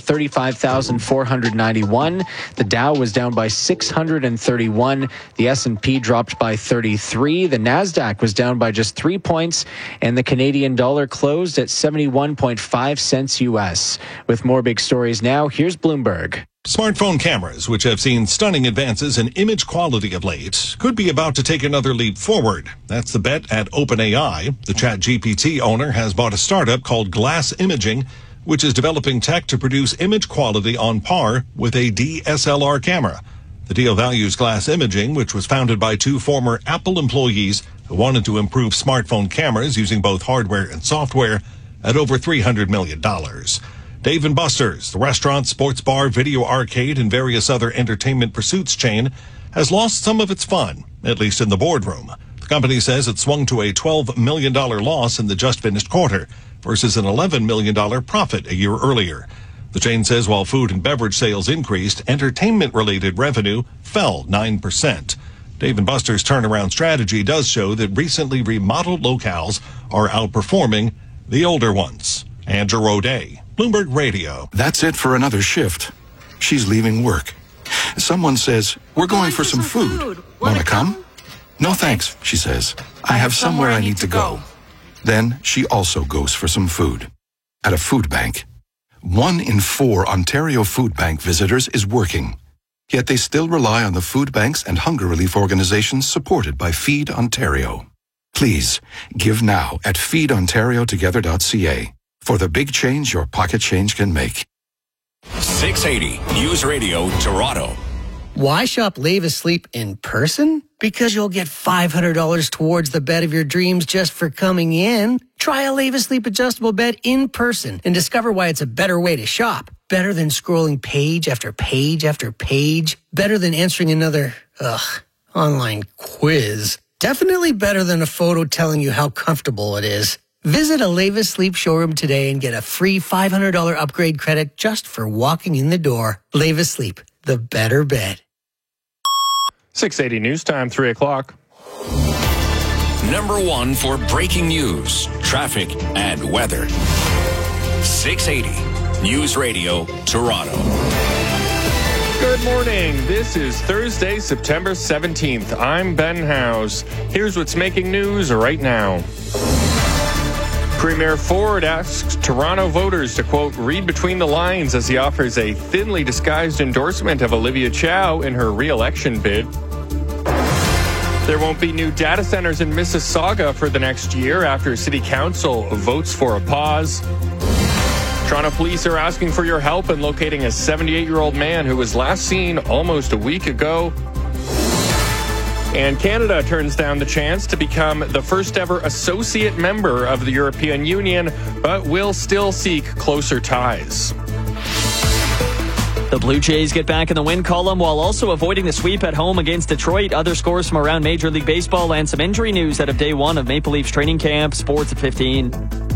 [SPEAKER 14] 35,491. The Dow was down by 631. The S&P dropped by 33. The Nasdaq was down by just 3 points, and the Canadian dollar closed at 71.5 cents US. With more big stories now, here's Bloomberg.
[SPEAKER 22] Smartphone cameras, which have seen stunning advances in image quality of late, could be about to take another leap forward. That's the bet at OpenAI. The ChatGPT owner has bought a startup called Glass Imaging, which is developing tech to produce image quality on par with a DSLR camera. The deal values Glass Imaging, which was founded by 2 former Apple employees who wanted to improve smartphone cameras using both hardware and software, at over $300 million. Dave & Buster's, the restaurant, sports bar, video arcade, and various other entertainment pursuits chain, has lost some of its fun, at least in the boardroom. The company says it swung to a $12 million loss in the just-finished quarter versus an $11 million profit a year earlier. The chain says while food and beverage sales increased, entertainment-related revenue fell 9%. Dave & Buster's turnaround strategy does show that recently remodeled locales are outperforming the older ones. Andrew O'Day, Bloomberg Radio.
[SPEAKER 23] That's it for another shift. She's leaving work. Someone says, "We're going for some food. Want to come?" "No thanks," she says. "I have somewhere I need to go." Then she also goes for some food. At a food bank. 1 in 4 Ontario Food Bank visitors is working. Yet they still rely on the food banks and hunger relief organizations supported by Feed Ontario. Please, give now at feedontariotogether.ca. For the big change your pocket change can make.
[SPEAKER 8] 680 News Radio, Toronto.
[SPEAKER 24] Why shop Levis Sleep in person? Because you'll get $500 towards the bed of your dreams just for coming in. Try a Levis Sleep adjustable bed in person and discover why it's a better way to shop. Better than scrolling page after page after page. Better than answering another, online quiz. Definitely better than a photo telling you how comfortable it is. Visit a Levis Sleep showroom today and get a free $500 upgrade credit just for walking in the door. Levis Sleep, the better bed.
[SPEAKER 25] 680 News Time, 3 o'clock.
[SPEAKER 8] Number 1 for breaking news, traffic, and weather. 680 News Radio, Toronto.
[SPEAKER 25] Good morning. This is Thursday, September 17th. I'm Ben House. Here's what's making news right now. Premier Ford asks Toronto voters to, quote, read between the lines as he offers a thinly disguised endorsement of Olivia Chow in her re-election bid. There won't be new data centers in Mississauga for the next year after City Council votes for a pause. Toronto police are asking for your help in locating a 78-year-old man who was last seen almost a week ago. And Canada turns down the chance to become the first ever associate member of the European Union, but will still seek closer ties.
[SPEAKER 5] The Blue Jays get back in the win column while also avoiding the sweep at home against Detroit. Other scores from around Major League Baseball and some injury news out of day one of Maple Leafs training camp. Sports at 15.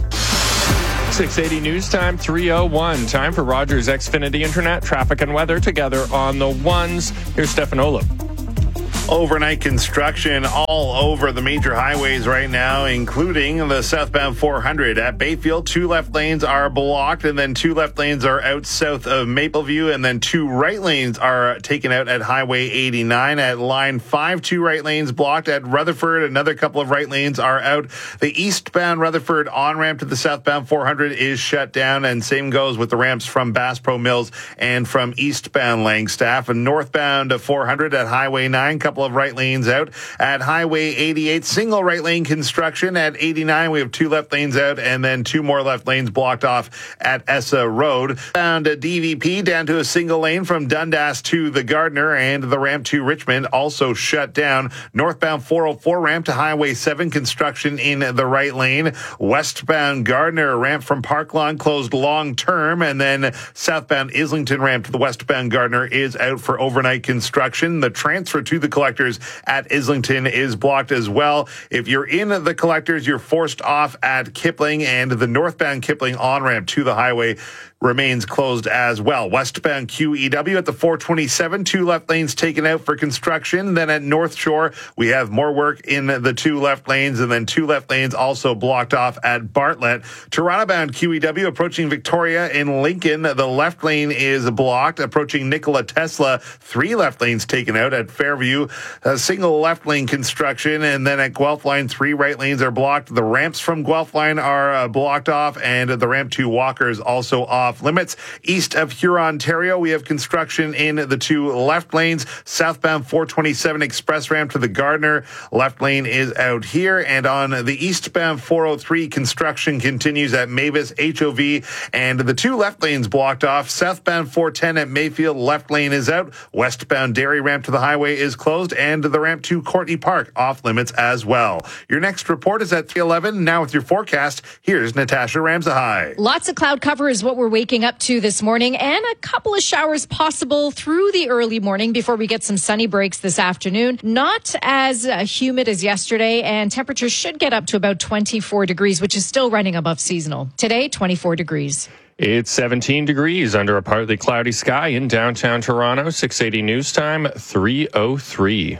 [SPEAKER 25] 680 News Time, 3:01. Time for Rogers Xfinity Internet, traffic and weather together on the ones. Here's Stefan Olaf.
[SPEAKER 11] Overnight construction all over the major highways right now, including the southbound 400 at Bayfield. 2 left lanes are blocked, and then 2 left lanes are out south of Mapleview, and then 2 right lanes are taken out at Highway 89 at Line 5. 2 right lanes blocked at Rutherford. Another couple of right lanes are out. The eastbound Rutherford on-ramp to the southbound 400 is shut down, and same goes with the ramps from Bass Pro Mills and from eastbound Langstaff. And northbound 400 at Highway 9, couple of right lanes out. At Highway 88, single right lane construction. At 89, we have 2 left lanes out, and then 2 more left lanes blocked off at Essa Road. Found a DVP down to a single lane from Dundas to the Gardner, and the ramp to Richmond also shut down. Northbound 404 ramp to Highway 7, construction in the right lane. Westbound Gardner ramp from Park Lawn closed long term, and then southbound Islington ramp to the westbound Gardner is out for overnight construction. The transfer to the collectors at Islington is blocked as well. If you're in the collectors, you're forced off at Kipling, and the northbound Kipling on-ramp to the highway remains closed as well. Westbound QEW at the 427, 2 left lanes taken out for construction. Then at North Shore, we have more work in the 2 left lanes, and then 2 left lanes also blocked off at Bartlett. Toronto-bound QEW approaching Victoria in Lincoln. The left lane is blocked. Approaching Nikola Tesla, 3 left lanes taken out at Fairview. A single left lane construction, and then at Guelph Line, 3 right lanes are blocked. The ramps from Guelph Line are blocked off, and the ramp to Walker is also off limits. East of Huron, Ontario, we have construction in the 2 left lanes. Southbound 427 express ramp to the Gardner. Left lane is out here. And on the eastbound 403, construction continues at Mavis HOV, and the 2 left lanes blocked off. Southbound 410 at Mayfield, left lane is out. Westbound Derry ramp to the highway is closed, and the ramp to Courtney Park off limits as well. Your next report is at 3:11. Now with your forecast, here's Natasha Ramsahai.
[SPEAKER 12] Lots of cloud cover is what we're waking up to this morning, and a couple of showers possible through the early morning before we get some sunny breaks this afternoon. Not as humid as yesterday, and temperatures should get up to about 24 degrees, which is still running above seasonal. Today, 24 degrees.
[SPEAKER 25] It's 17 degrees under a partly cloudy sky in downtown Toronto. 680 News Time, 3:03.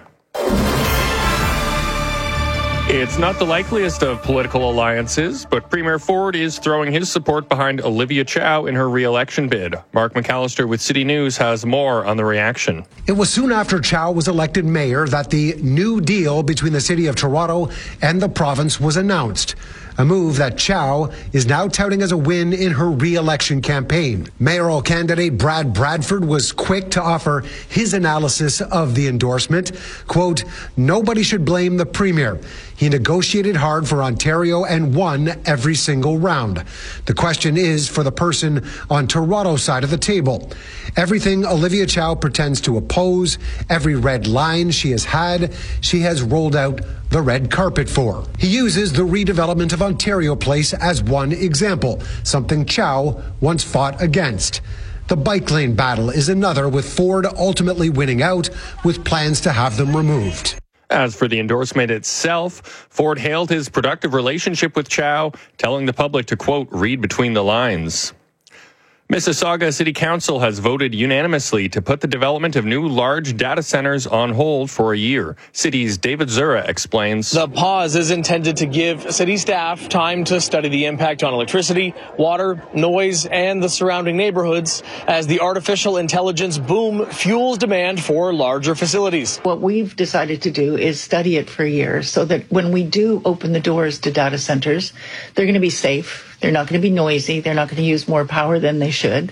[SPEAKER 25] It's not the likeliest of political alliances, but Premier Ford is throwing his support behind Olivia Chow in her re-election bid. Mark McAllister with City News has more on the reaction.
[SPEAKER 6] It was soon after Chow was elected mayor that the new deal between the city of Toronto and the province was announced. A move that Chow is now touting as a win in her re-election campaign. Mayoral candidate Brad Bradford was quick to offer his analysis of the endorsement. Quote, "Nobody should blame the premier. He negotiated hard for Ontario and won every single round. The question is for the person on Toronto's side of the table. Everything Olivia Chow pretends to oppose, every red line she has rolled out the red carpet for." He uses the redevelopment of Ontario Place as one example, something Chow once fought against. The bike lane battle is another, with Ford ultimately winning out with plans to have them removed.
[SPEAKER 25] As for the endorsement itself, Ford hailed his productive relationship with Chow, telling the public to, quote, read between the lines. Mississauga City Council has voted unanimously to put the development of new large data centers on hold for a year. City's David Zura explains.
[SPEAKER 7] The pause is intended to give city staff time to study the impact on electricity, water, noise, and the surrounding neighborhoods as the artificial intelligence boom fuels demand for larger facilities.
[SPEAKER 10] What we've decided to do is study it for a year so that when we do open the doors to data centers, they're going to be safe. They're not going to be noisy. They're not going to use more power than they should.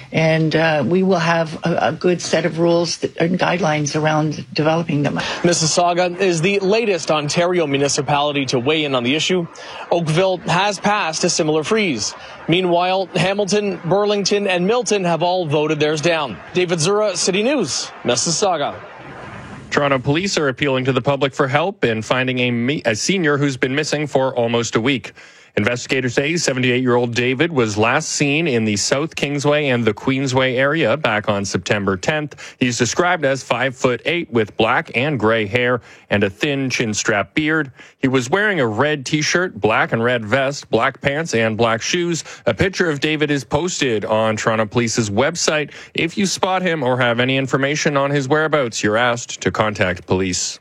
[SPEAKER 10] And we will have a good set of rules and guidelines around developing them.
[SPEAKER 7] Mississauga is the latest Ontario municipality to weigh in on the issue. Oakville has passed a similar freeze. Meanwhile, Hamilton, Burlington, and Milton have all voted theirs down. David Zura, City News, Mississauga.
[SPEAKER 25] Toronto police are appealing to the public for help in finding a senior who's been missing for almost a week. Investigators say 78-year-old David was last seen in the South Kingsway and the Queensway area back on September 10th. He's described as 5'8" with black and gray hair and a thin chin-strap beard. He was wearing a red T-shirt, black and red vest, black pants, and black shoes. A picture of David is posted on Toronto Police's website. If you spot him or have any information on his whereabouts, you're asked to contact police.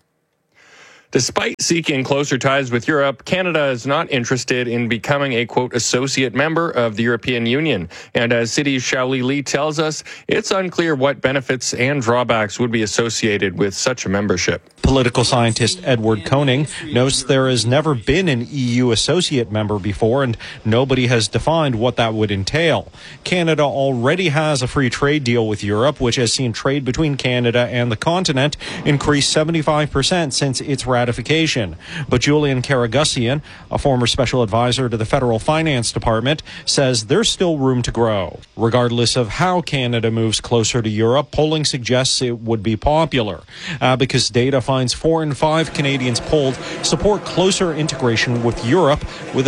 [SPEAKER 25] Despite seeking closer ties with Europe, Canada is not interested in becoming a, quote, associate member of the European Union. And as City's Xiaoli Li tells us, it's unclear what benefits and drawbacks would be associated with such a membership.
[SPEAKER 13] Political scientist Edward Koning notes there has never been an EU associate member before, and nobody has defined what that would entail. Canada already has a free trade deal with Europe, which has seen trade between Canada and the continent increase 75% since its ratification. But Julian Karagusian, a former special advisor to the Federal Finance Department, says there's still room to grow. Regardless of how Canada moves closer to Europe, polling suggests it would be popular because data finds 4 in 5 Canadians polled support closer integration with Europe with a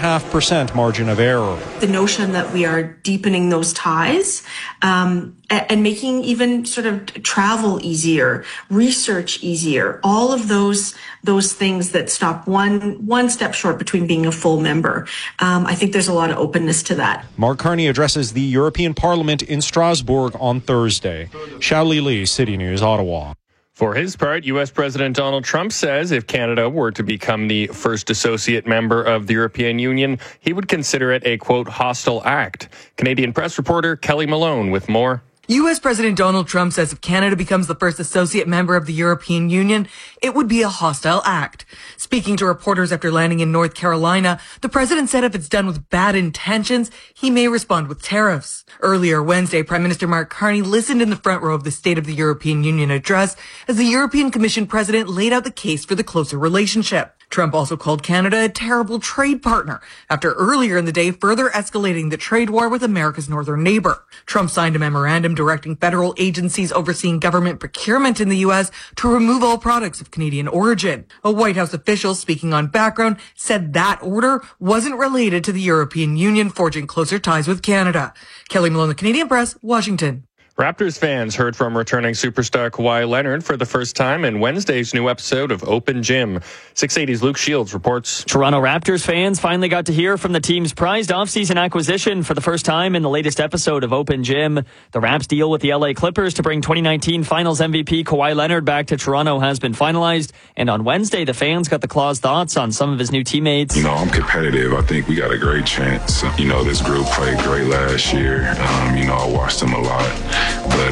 [SPEAKER 13] 2.5% margin of error.
[SPEAKER 15] The notion that we are deepening those ties and making even sort of travel easier, research easier, all of those things that stop one step short between being a full member. I think there's a lot of openness to that.
[SPEAKER 13] Mark Carney addresses the European Parliament in Strasbourg on Thursday. Xiaoli Li, City News, Ottawa.
[SPEAKER 25] For his part, U.S. President Donald Trump says if Canada were to become the first associate member of the European Union, he would consider it a, quote, hostile act. Canadian press reporter Kelly Malone with more.
[SPEAKER 17] U.S. President Donald Trump says if Canada becomes the first associate member of the European Union, it would be a hostile act. Speaking to reporters after landing in North Carolina, the president said if it's done with bad intentions, he may respond with tariffs. Earlier Wednesday, Prime Minister Mark Carney listened in the front row of the State of the European Union address as the European Commission president laid out the case for the closer relationship. Trump also called Canada a terrible trade partner after earlier in the day further escalating the trade war with America's northern neighbor. Trump signed a memorandum directing federal agencies overseeing government procurement in the U.S. to remove all products of Canadian origin. A White House official speaking on background said that order wasn't related to the European Union forging closer ties with Canada. Kelly Malone, The Canadian Press, Washington.
[SPEAKER 25] Raptors fans heard from returning superstar Kawhi Leonard for the first time in Wednesday's new episode of Open Gym. 680's Luke Shields reports.
[SPEAKER 5] Toronto Raptors fans finally got to hear from the team's prized offseason acquisition for the first time in the latest episode of Open Gym. The Raps deal with the LA Clippers to bring 2019 Finals MVP Kawhi Leonard back to Toronto has been finalized. And on Wednesday, the fans got the Claw's thoughts on some of his new teammates.
[SPEAKER 18] I'm competitive. I think we got a great chance. This group played great last year. I watched them a lot. But,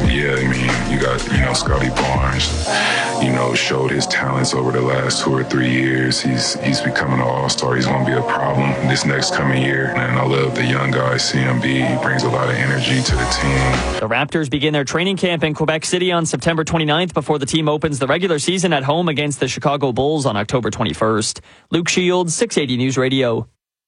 [SPEAKER 18] you got, Scotty Barnes, showed his talents over the last 2 or 3 years. He's becoming an all-star. He's going to be a problem this next coming year. And I love the young guy, CMB. He brings a lot of energy to the team.
[SPEAKER 5] The Raptors begin their training camp in Quebec City on September 29th before the team opens the regular season at home against the Chicago Bulls on October 21st. Luke Shields, 680 News Radio.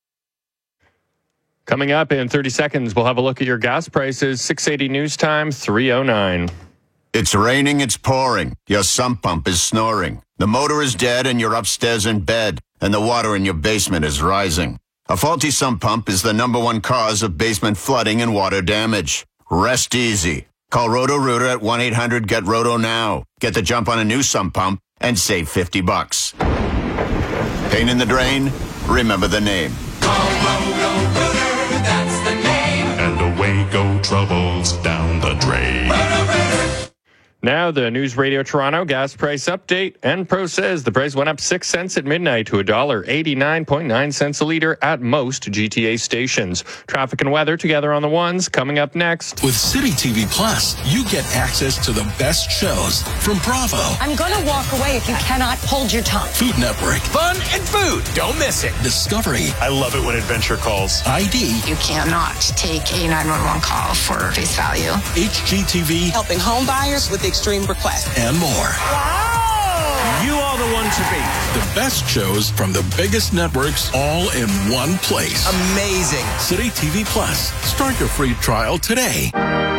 [SPEAKER 25] Coming up in 30 seconds, we'll have a look at your gas prices. 680 News Time, 3:09.
[SPEAKER 19] It's raining, it's pouring. Your sump pump is snoring. The motor is dead and you're upstairs in bed. And the water in your basement is rising. A faulty sump pump is the #1 cause of basement flooding and water damage. Rest easy. Call Roto-Rooter at 1-800-GET-ROTO now. Get the jump on a new sump pump and save $50. Pain in the drain? Remember the name.
[SPEAKER 20] Call Roto-Rooter, that's the name. And away
[SPEAKER 1] go, troubles down the drain.
[SPEAKER 25] Now, the News Radio Toronto gas price update. Enpro says the price went up 6 cents at midnight to $1.89.9 a liter at most GTA stations. Traffic and weather together on the ones coming up next.
[SPEAKER 2] With City TV Plus, you get access to the best shows from Bravo.
[SPEAKER 3] I'm going to walk away if you cannot hold your tongue.
[SPEAKER 2] Food Network.
[SPEAKER 16] Fun and food. Don't miss it.
[SPEAKER 2] Discovery.
[SPEAKER 16] I love it when Adventure calls.
[SPEAKER 2] ID.
[SPEAKER 20] You cannot take a 911 call for face value.
[SPEAKER 2] HGTV.
[SPEAKER 21] Helping home buyers with extreme requests.
[SPEAKER 2] And more.
[SPEAKER 16] Wow! You are the one to beat.
[SPEAKER 2] The best shows from the biggest networks all in one place.
[SPEAKER 16] Amazing.
[SPEAKER 2] City TV Plus. Start your free trial today.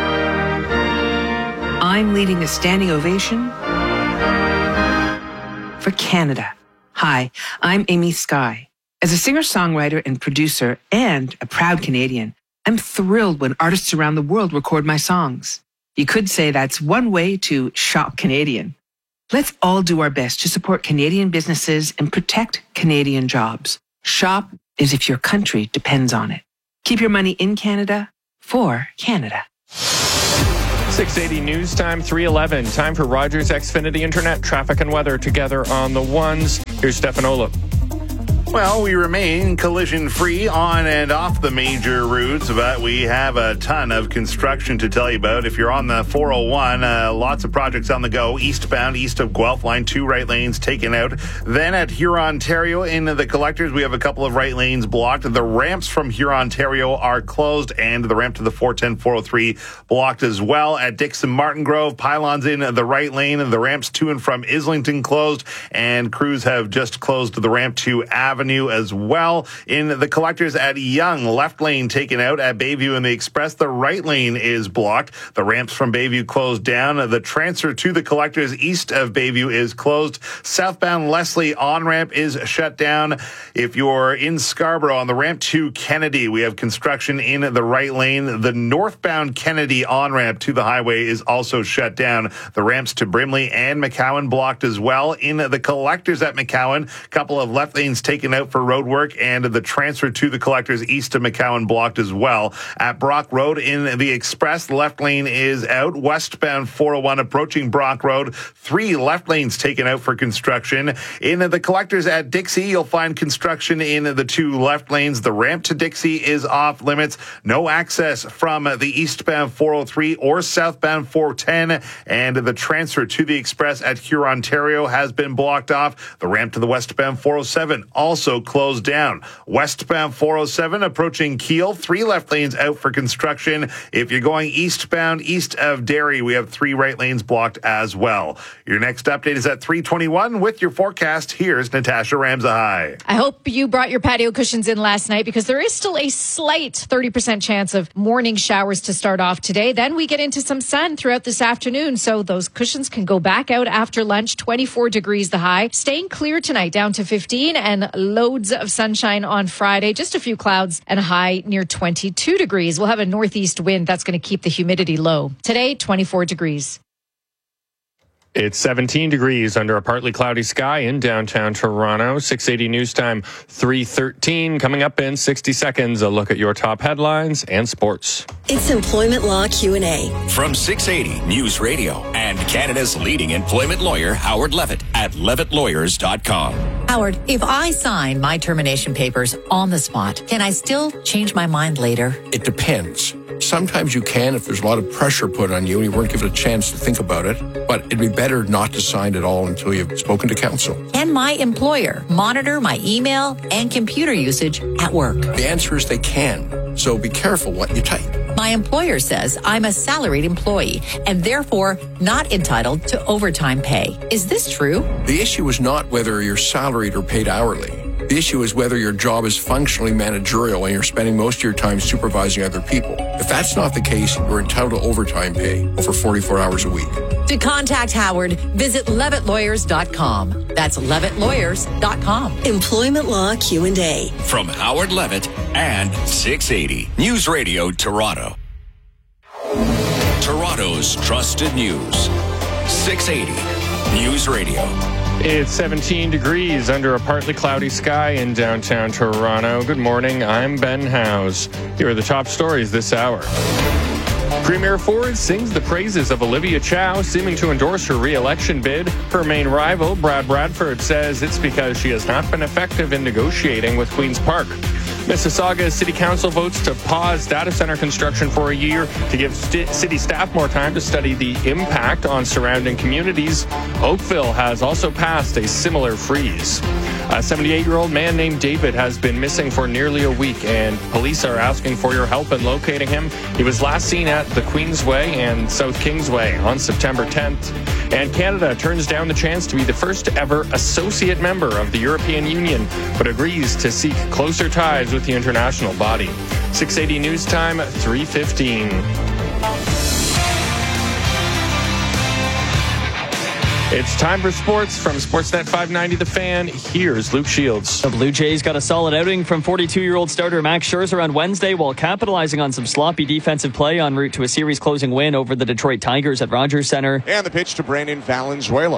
[SPEAKER 26] I'm leading a standing ovation for Canada. Hi, I'm Amy Skye. As a singer-songwriter and producer and a proud Canadian, I'm thrilled when artists around the world record my songs. You could say that's one way to shop Canadian. Let's all do our best to support Canadian businesses and protect Canadian jobs. Shop as if your country depends on it. Keep your money in Canada for Canada.
[SPEAKER 25] 680 News Time, 3:11. Time for Rogers Xfinity Internet traffic and weather together on the ones. Here's Stefan Olaf.
[SPEAKER 11] Well, we remain collision-free on and off the major routes, but we have a ton of construction to tell you about. If you're on the 401, lots of projects on the go. Eastbound, east of Guelph Line, 2 right lanes taken out. Then at Huron-Ontario, in the collectors, we have a couple of right lanes blocked. The ramps from Huron-Ontario are closed, and the ramp to the 410, 403 blocked as well. At Dixon-Martin Grove, pylons in the right lane, and the ramps to and from Islington closed, and crews have just closed the ramp to Avenue as well. In the collectors at Yonge, left lane taken out. At Bayview and the Express, the right lane is blocked. The ramps from Bayview closed down. The transfer to the collectors east of Bayview is closed. Southbound Leslie on-ramp is shut down. If you're in Scarborough on the ramp to Kennedy, we have construction in the right lane. The northbound Kennedy on-ramp to the highway is also shut down. The ramps to Brimley and McCowan blocked as well. In the collectors at McCowan, a couple of left lanes taken out for road work, and the transfer to the collectors east of McCowan blocked as well. At Brock Road in the Express, the left lane is out. Westbound 401 approaching Brock Road, 3 left lanes taken out for construction. In the collectors at Dixie, you'll find construction in the 2 left lanes. The ramp to Dixie is off limits. No access from the eastbound 403 or southbound 410, and the transfer to the Express at Huron-Ontario has been blocked off. The ramp to the westbound 407 also closed down. Westbound 407 approaching Kiel, 3 left lanes out for construction. If you're going eastbound east of Derry, we have 3 right lanes blocked as well. Your next update is at 3:21 with your forecast. Here's Natasha Ramzahai.
[SPEAKER 12] I hope you brought your patio cushions in last night, because there is still a slight 30% chance of morning showers to start off today. Then we get into some sun throughout this afternoon, so those cushions can go back out after lunch. 24 degrees the high. Staying clear tonight, down to 15, and loads of sunshine on Friday. Just a few clouds and a high near 22 degrees. We'll have a northeast wind that's going to keep the humidity low. Today, 24 degrees.
[SPEAKER 25] It's 17 degrees under a partly cloudy sky in downtown Toronto. 680 News Time, 3:13. Coming up in 60 seconds, a look at your top headlines and sports.
[SPEAKER 27] It's Employment Law Q&A.
[SPEAKER 8] From 680 News Radio and Canada's leading employment lawyer, Howard Levitt, at levittlawyers.com.
[SPEAKER 28] Howard, if I sign my termination papers on the spot, can I still change my mind later?
[SPEAKER 23] It depends. Sometimes you can if there's a lot of pressure put on you and you weren't given a chance to think about it. But it'd be better not to sign at all until you've spoken to counsel.
[SPEAKER 28] Can my employer monitor my email and computer usage at work?
[SPEAKER 23] The answer is they can. So be careful what you type.
[SPEAKER 28] My employer says I'm a salaried employee and therefore not entitled to overtime pay. Is this true?
[SPEAKER 23] The issue is not whether you're salaried or paid hourly. The issue is whether your job is functionally managerial and you're spending most of your time supervising other people. If that's not the case, you're entitled to overtime pay over 44 hours a week.
[SPEAKER 28] To contact Howard, visit levittlawyers.com. That's levittlawyers.com.
[SPEAKER 27] Employment Law Q&A.
[SPEAKER 8] From Howard Levitt and 680 News Radio Toronto. Toronto's trusted news. 680 News Radio.
[SPEAKER 25] It's 17 degrees under a partly cloudy sky in downtown Toronto. Good morning, I'm Ben Howes. Here are the top stories this hour. Premier Ford sings the praises of Olivia Chow, seeming to endorse her re-election bid. Her main rival, Brad Bradford, says it's because she has not been effective in negotiating with Queen's Park. Mississauga City Council votes to pause data center construction for a year to give city staff more time to study the impact on surrounding communities. Oakville has also passed a similar freeze. A 78-year-old man named David has been missing for nearly a week, and police are asking for your help in locating him. He was last seen at the Queensway and South Kingsway on September 10th. And Canada turns down the chance to be the first ever associate member of the European Union, but agrees to seek closer ties with the international body. 680 News Time, 3:15. It's time for sports from Sportsnet 590 The Fan. Here's Luke Shields.
[SPEAKER 5] The Blue Jays got a solid outing from 42-year-old starter Max Scherzer on Wednesday while capitalizing on some sloppy defensive play en route to a series-closing win over the Detroit Tigers at Rogers Center.
[SPEAKER 4] And the pitch to Brandon Valenzuela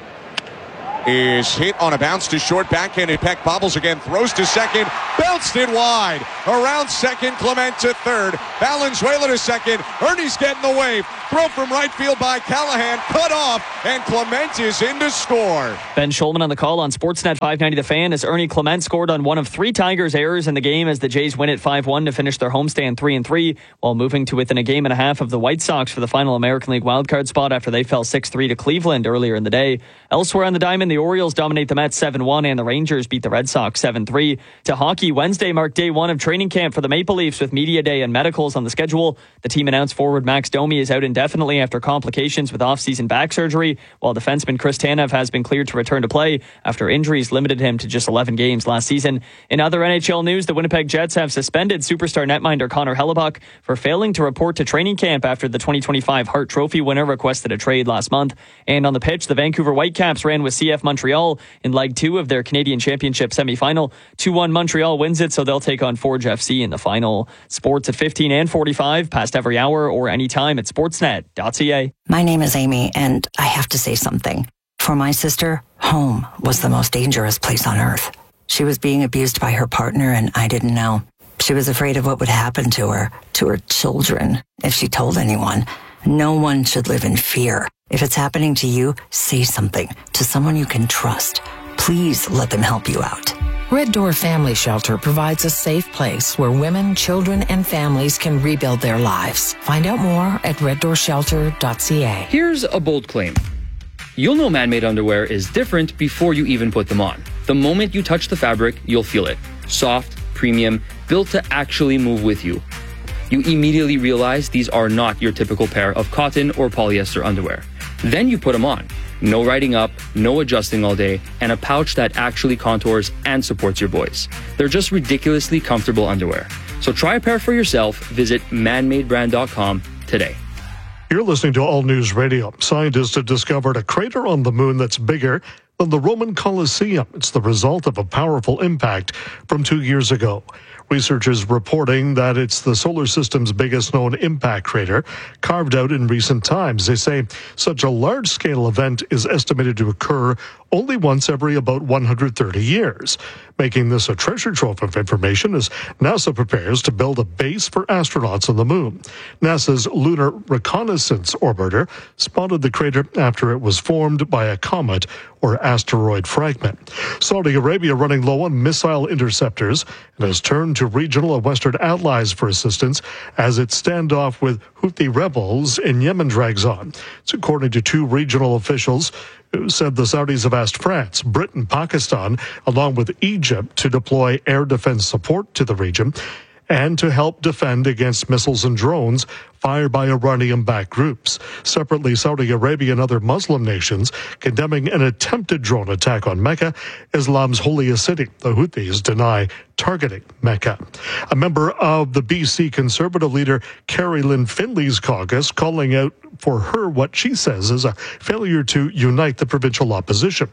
[SPEAKER 4] is hit on a bounce to short, backhanded peck, bobbles again, throws to second, bounced it wide. Around second, Clement to third, Valenzuela to second, Ernie's getting the wave. Throw from right field by Callahan, cut off, and Clement is in to score.
[SPEAKER 5] Ben Schulman on the call on Sportsnet 590 The Fan as Ernie Clement scored on one of three Tigers' errors in the game as the Jays win at 5-1 to finish their homestand 3-3, while moving to within a game and a half of the White Sox for the final American League wildcard spot after they fell 6-3 to Cleveland earlier in the day. Elsewhere on the diamond, the Orioles dominate the Mets 7-1 and the Rangers beat the Red Sox 7-3. To hockey, Wednesday marked day one of training camp for the Maple Leafs with media day and medicals on the schedule. The team announced forward Max Domi is out indefinitely after complications with off-season back surgery, while defenseman Chris Tanev has been cleared to return to play after injuries limited him to just 11 games last season. In other NHL news, the Winnipeg Jets have suspended superstar netminder Connor Hellebuck for failing to report to training camp after the 2025 Hart Trophy winner requested a trade last month. And on the pitch, the Vancouver Whitecaps ran with CF Montreal in Leg 2 of their Canadian Championship semi-final. 2-1 Montreal wins it, so they'll take on Forge FC in the final. Sports at 15 and 45, past every hour or anytime at sportsnet.ca.
[SPEAKER 6] My name is Amy, and I have to say something. For my sister, home was the most dangerous place on earth. She was being abused by her partner, and I didn't know. She was afraid of what would happen to her children, if she told anyone. No one should live in fear. If it's happening to you, say something to someone you can trust. Please let them help you out.
[SPEAKER 7] Red Door Family Shelter provides a safe place where women, children, and families can rebuild their lives. Find out more at reddoorshelter.ca.
[SPEAKER 9] Here's a bold claim. You'll know man-made underwear is different before you even put them on. The moment you touch the fabric, you'll feel it. Soft, premium, built to actually move with you. You immediately realize these are not your typical pair of cotton or polyester underwear. Then you put them on. No riding up, no adjusting all day, and a pouch that actually contours and supports your boys. They're just ridiculously comfortable underwear. So try a pair for yourself. Visit manmadebrand.com today.
[SPEAKER 10] You're listening to All News Radio. Scientists have discovered a crater on the moon that's bigger than the Roman Colosseum. It's the result of a powerful impact from 2 years ago. Researchers reporting that it's the solar system's biggest known impact crater carved out in recent times. They say such a large-scale event is estimated to occur only once every about 130 years, making this a treasure trove of information as NASA prepares to build a base for astronauts on the moon. NASA's Lunar Reconnaissance Orbiter spotted the crater after it was formed by a comet or asteroid fragment. Saudi Arabia running low on missile interceptors and has turned to regional and Western allies for assistance as its standoff with Houthi rebels in Yemen drags on. It's according to two regional officials who said the Saudis have asked France, Britain, Pakistan, along with Egypt, to deploy air defense support to the region and to help defend against missiles and drones fired by Iranian-backed groups. Separately, Saudi Arabia and other Muslim nations condemning an attempted drone attack on Mecca, Islam's holiest city. The Houthis deny targeting Mecca. A member of the BC Conservative leader Carrie Lynn Finley's caucus calling out for her what she says is a failure to unite the provincial opposition.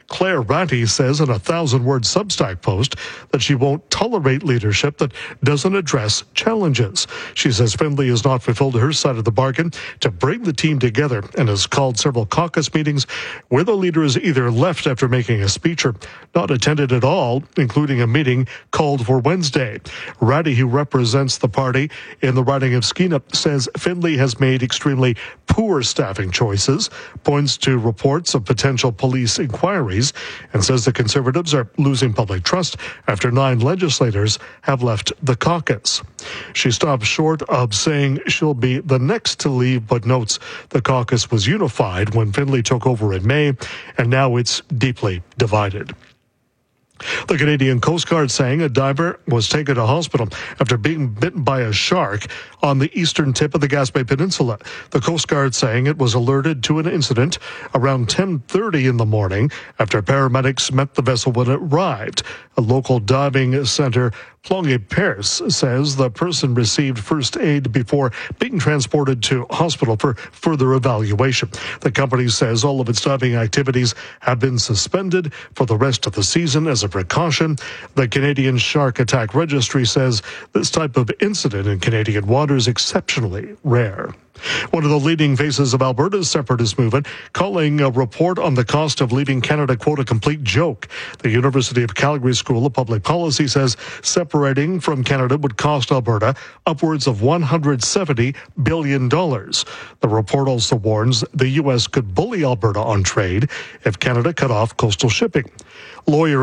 [SPEAKER 10] Claire Ratty says in a 1,000-word Substack post that she won't tolerate leadership that doesn't address challenges. She says Findlay has not fulfilled her side of the bargain to bring the team together and has called several caucus meetings where the leader has either left after making a speech or not attended at all, including a meeting called for Wednesday. Ratty, who represents the party in the riding of Skeena, says Findlay has made extremely poor staffing choices, points to reports of potential police inquiries, and says the Conservatives are losing public trust after 9 legislators have left the caucus. She stops short of saying she'll be the next to leave, but notes the caucus was unified when Findlay took over in May, and now it's deeply divided. The Canadian Coast Guard saying a diver was taken to hospital after being bitten by a shark on the eastern tip of the Gaspé Peninsula. The Coast Guard saying it was alerted to an incident around 10:30 in the morning after paramedics met the vessel when it arrived. A local diving center, Plonge Perce, says the person received first aid before being transported to hospital for further evaluation. The company says all of its diving activities have been suspended for the rest of the season as a precaution. The Canadian Shark Attack Registry says this type of incident in Canadian waters is exceptionally rare. One of the leading faces of Alberta's separatist movement calling a report on the cost of leaving Canada, quote, a complete joke. The University of Calgary School of Public Policy says separating from Canada would cost Alberta upwards of $170 billion. The report also warns the U.S. could bully Alberta on trade if Canada cut off coastal shipping. Lawyer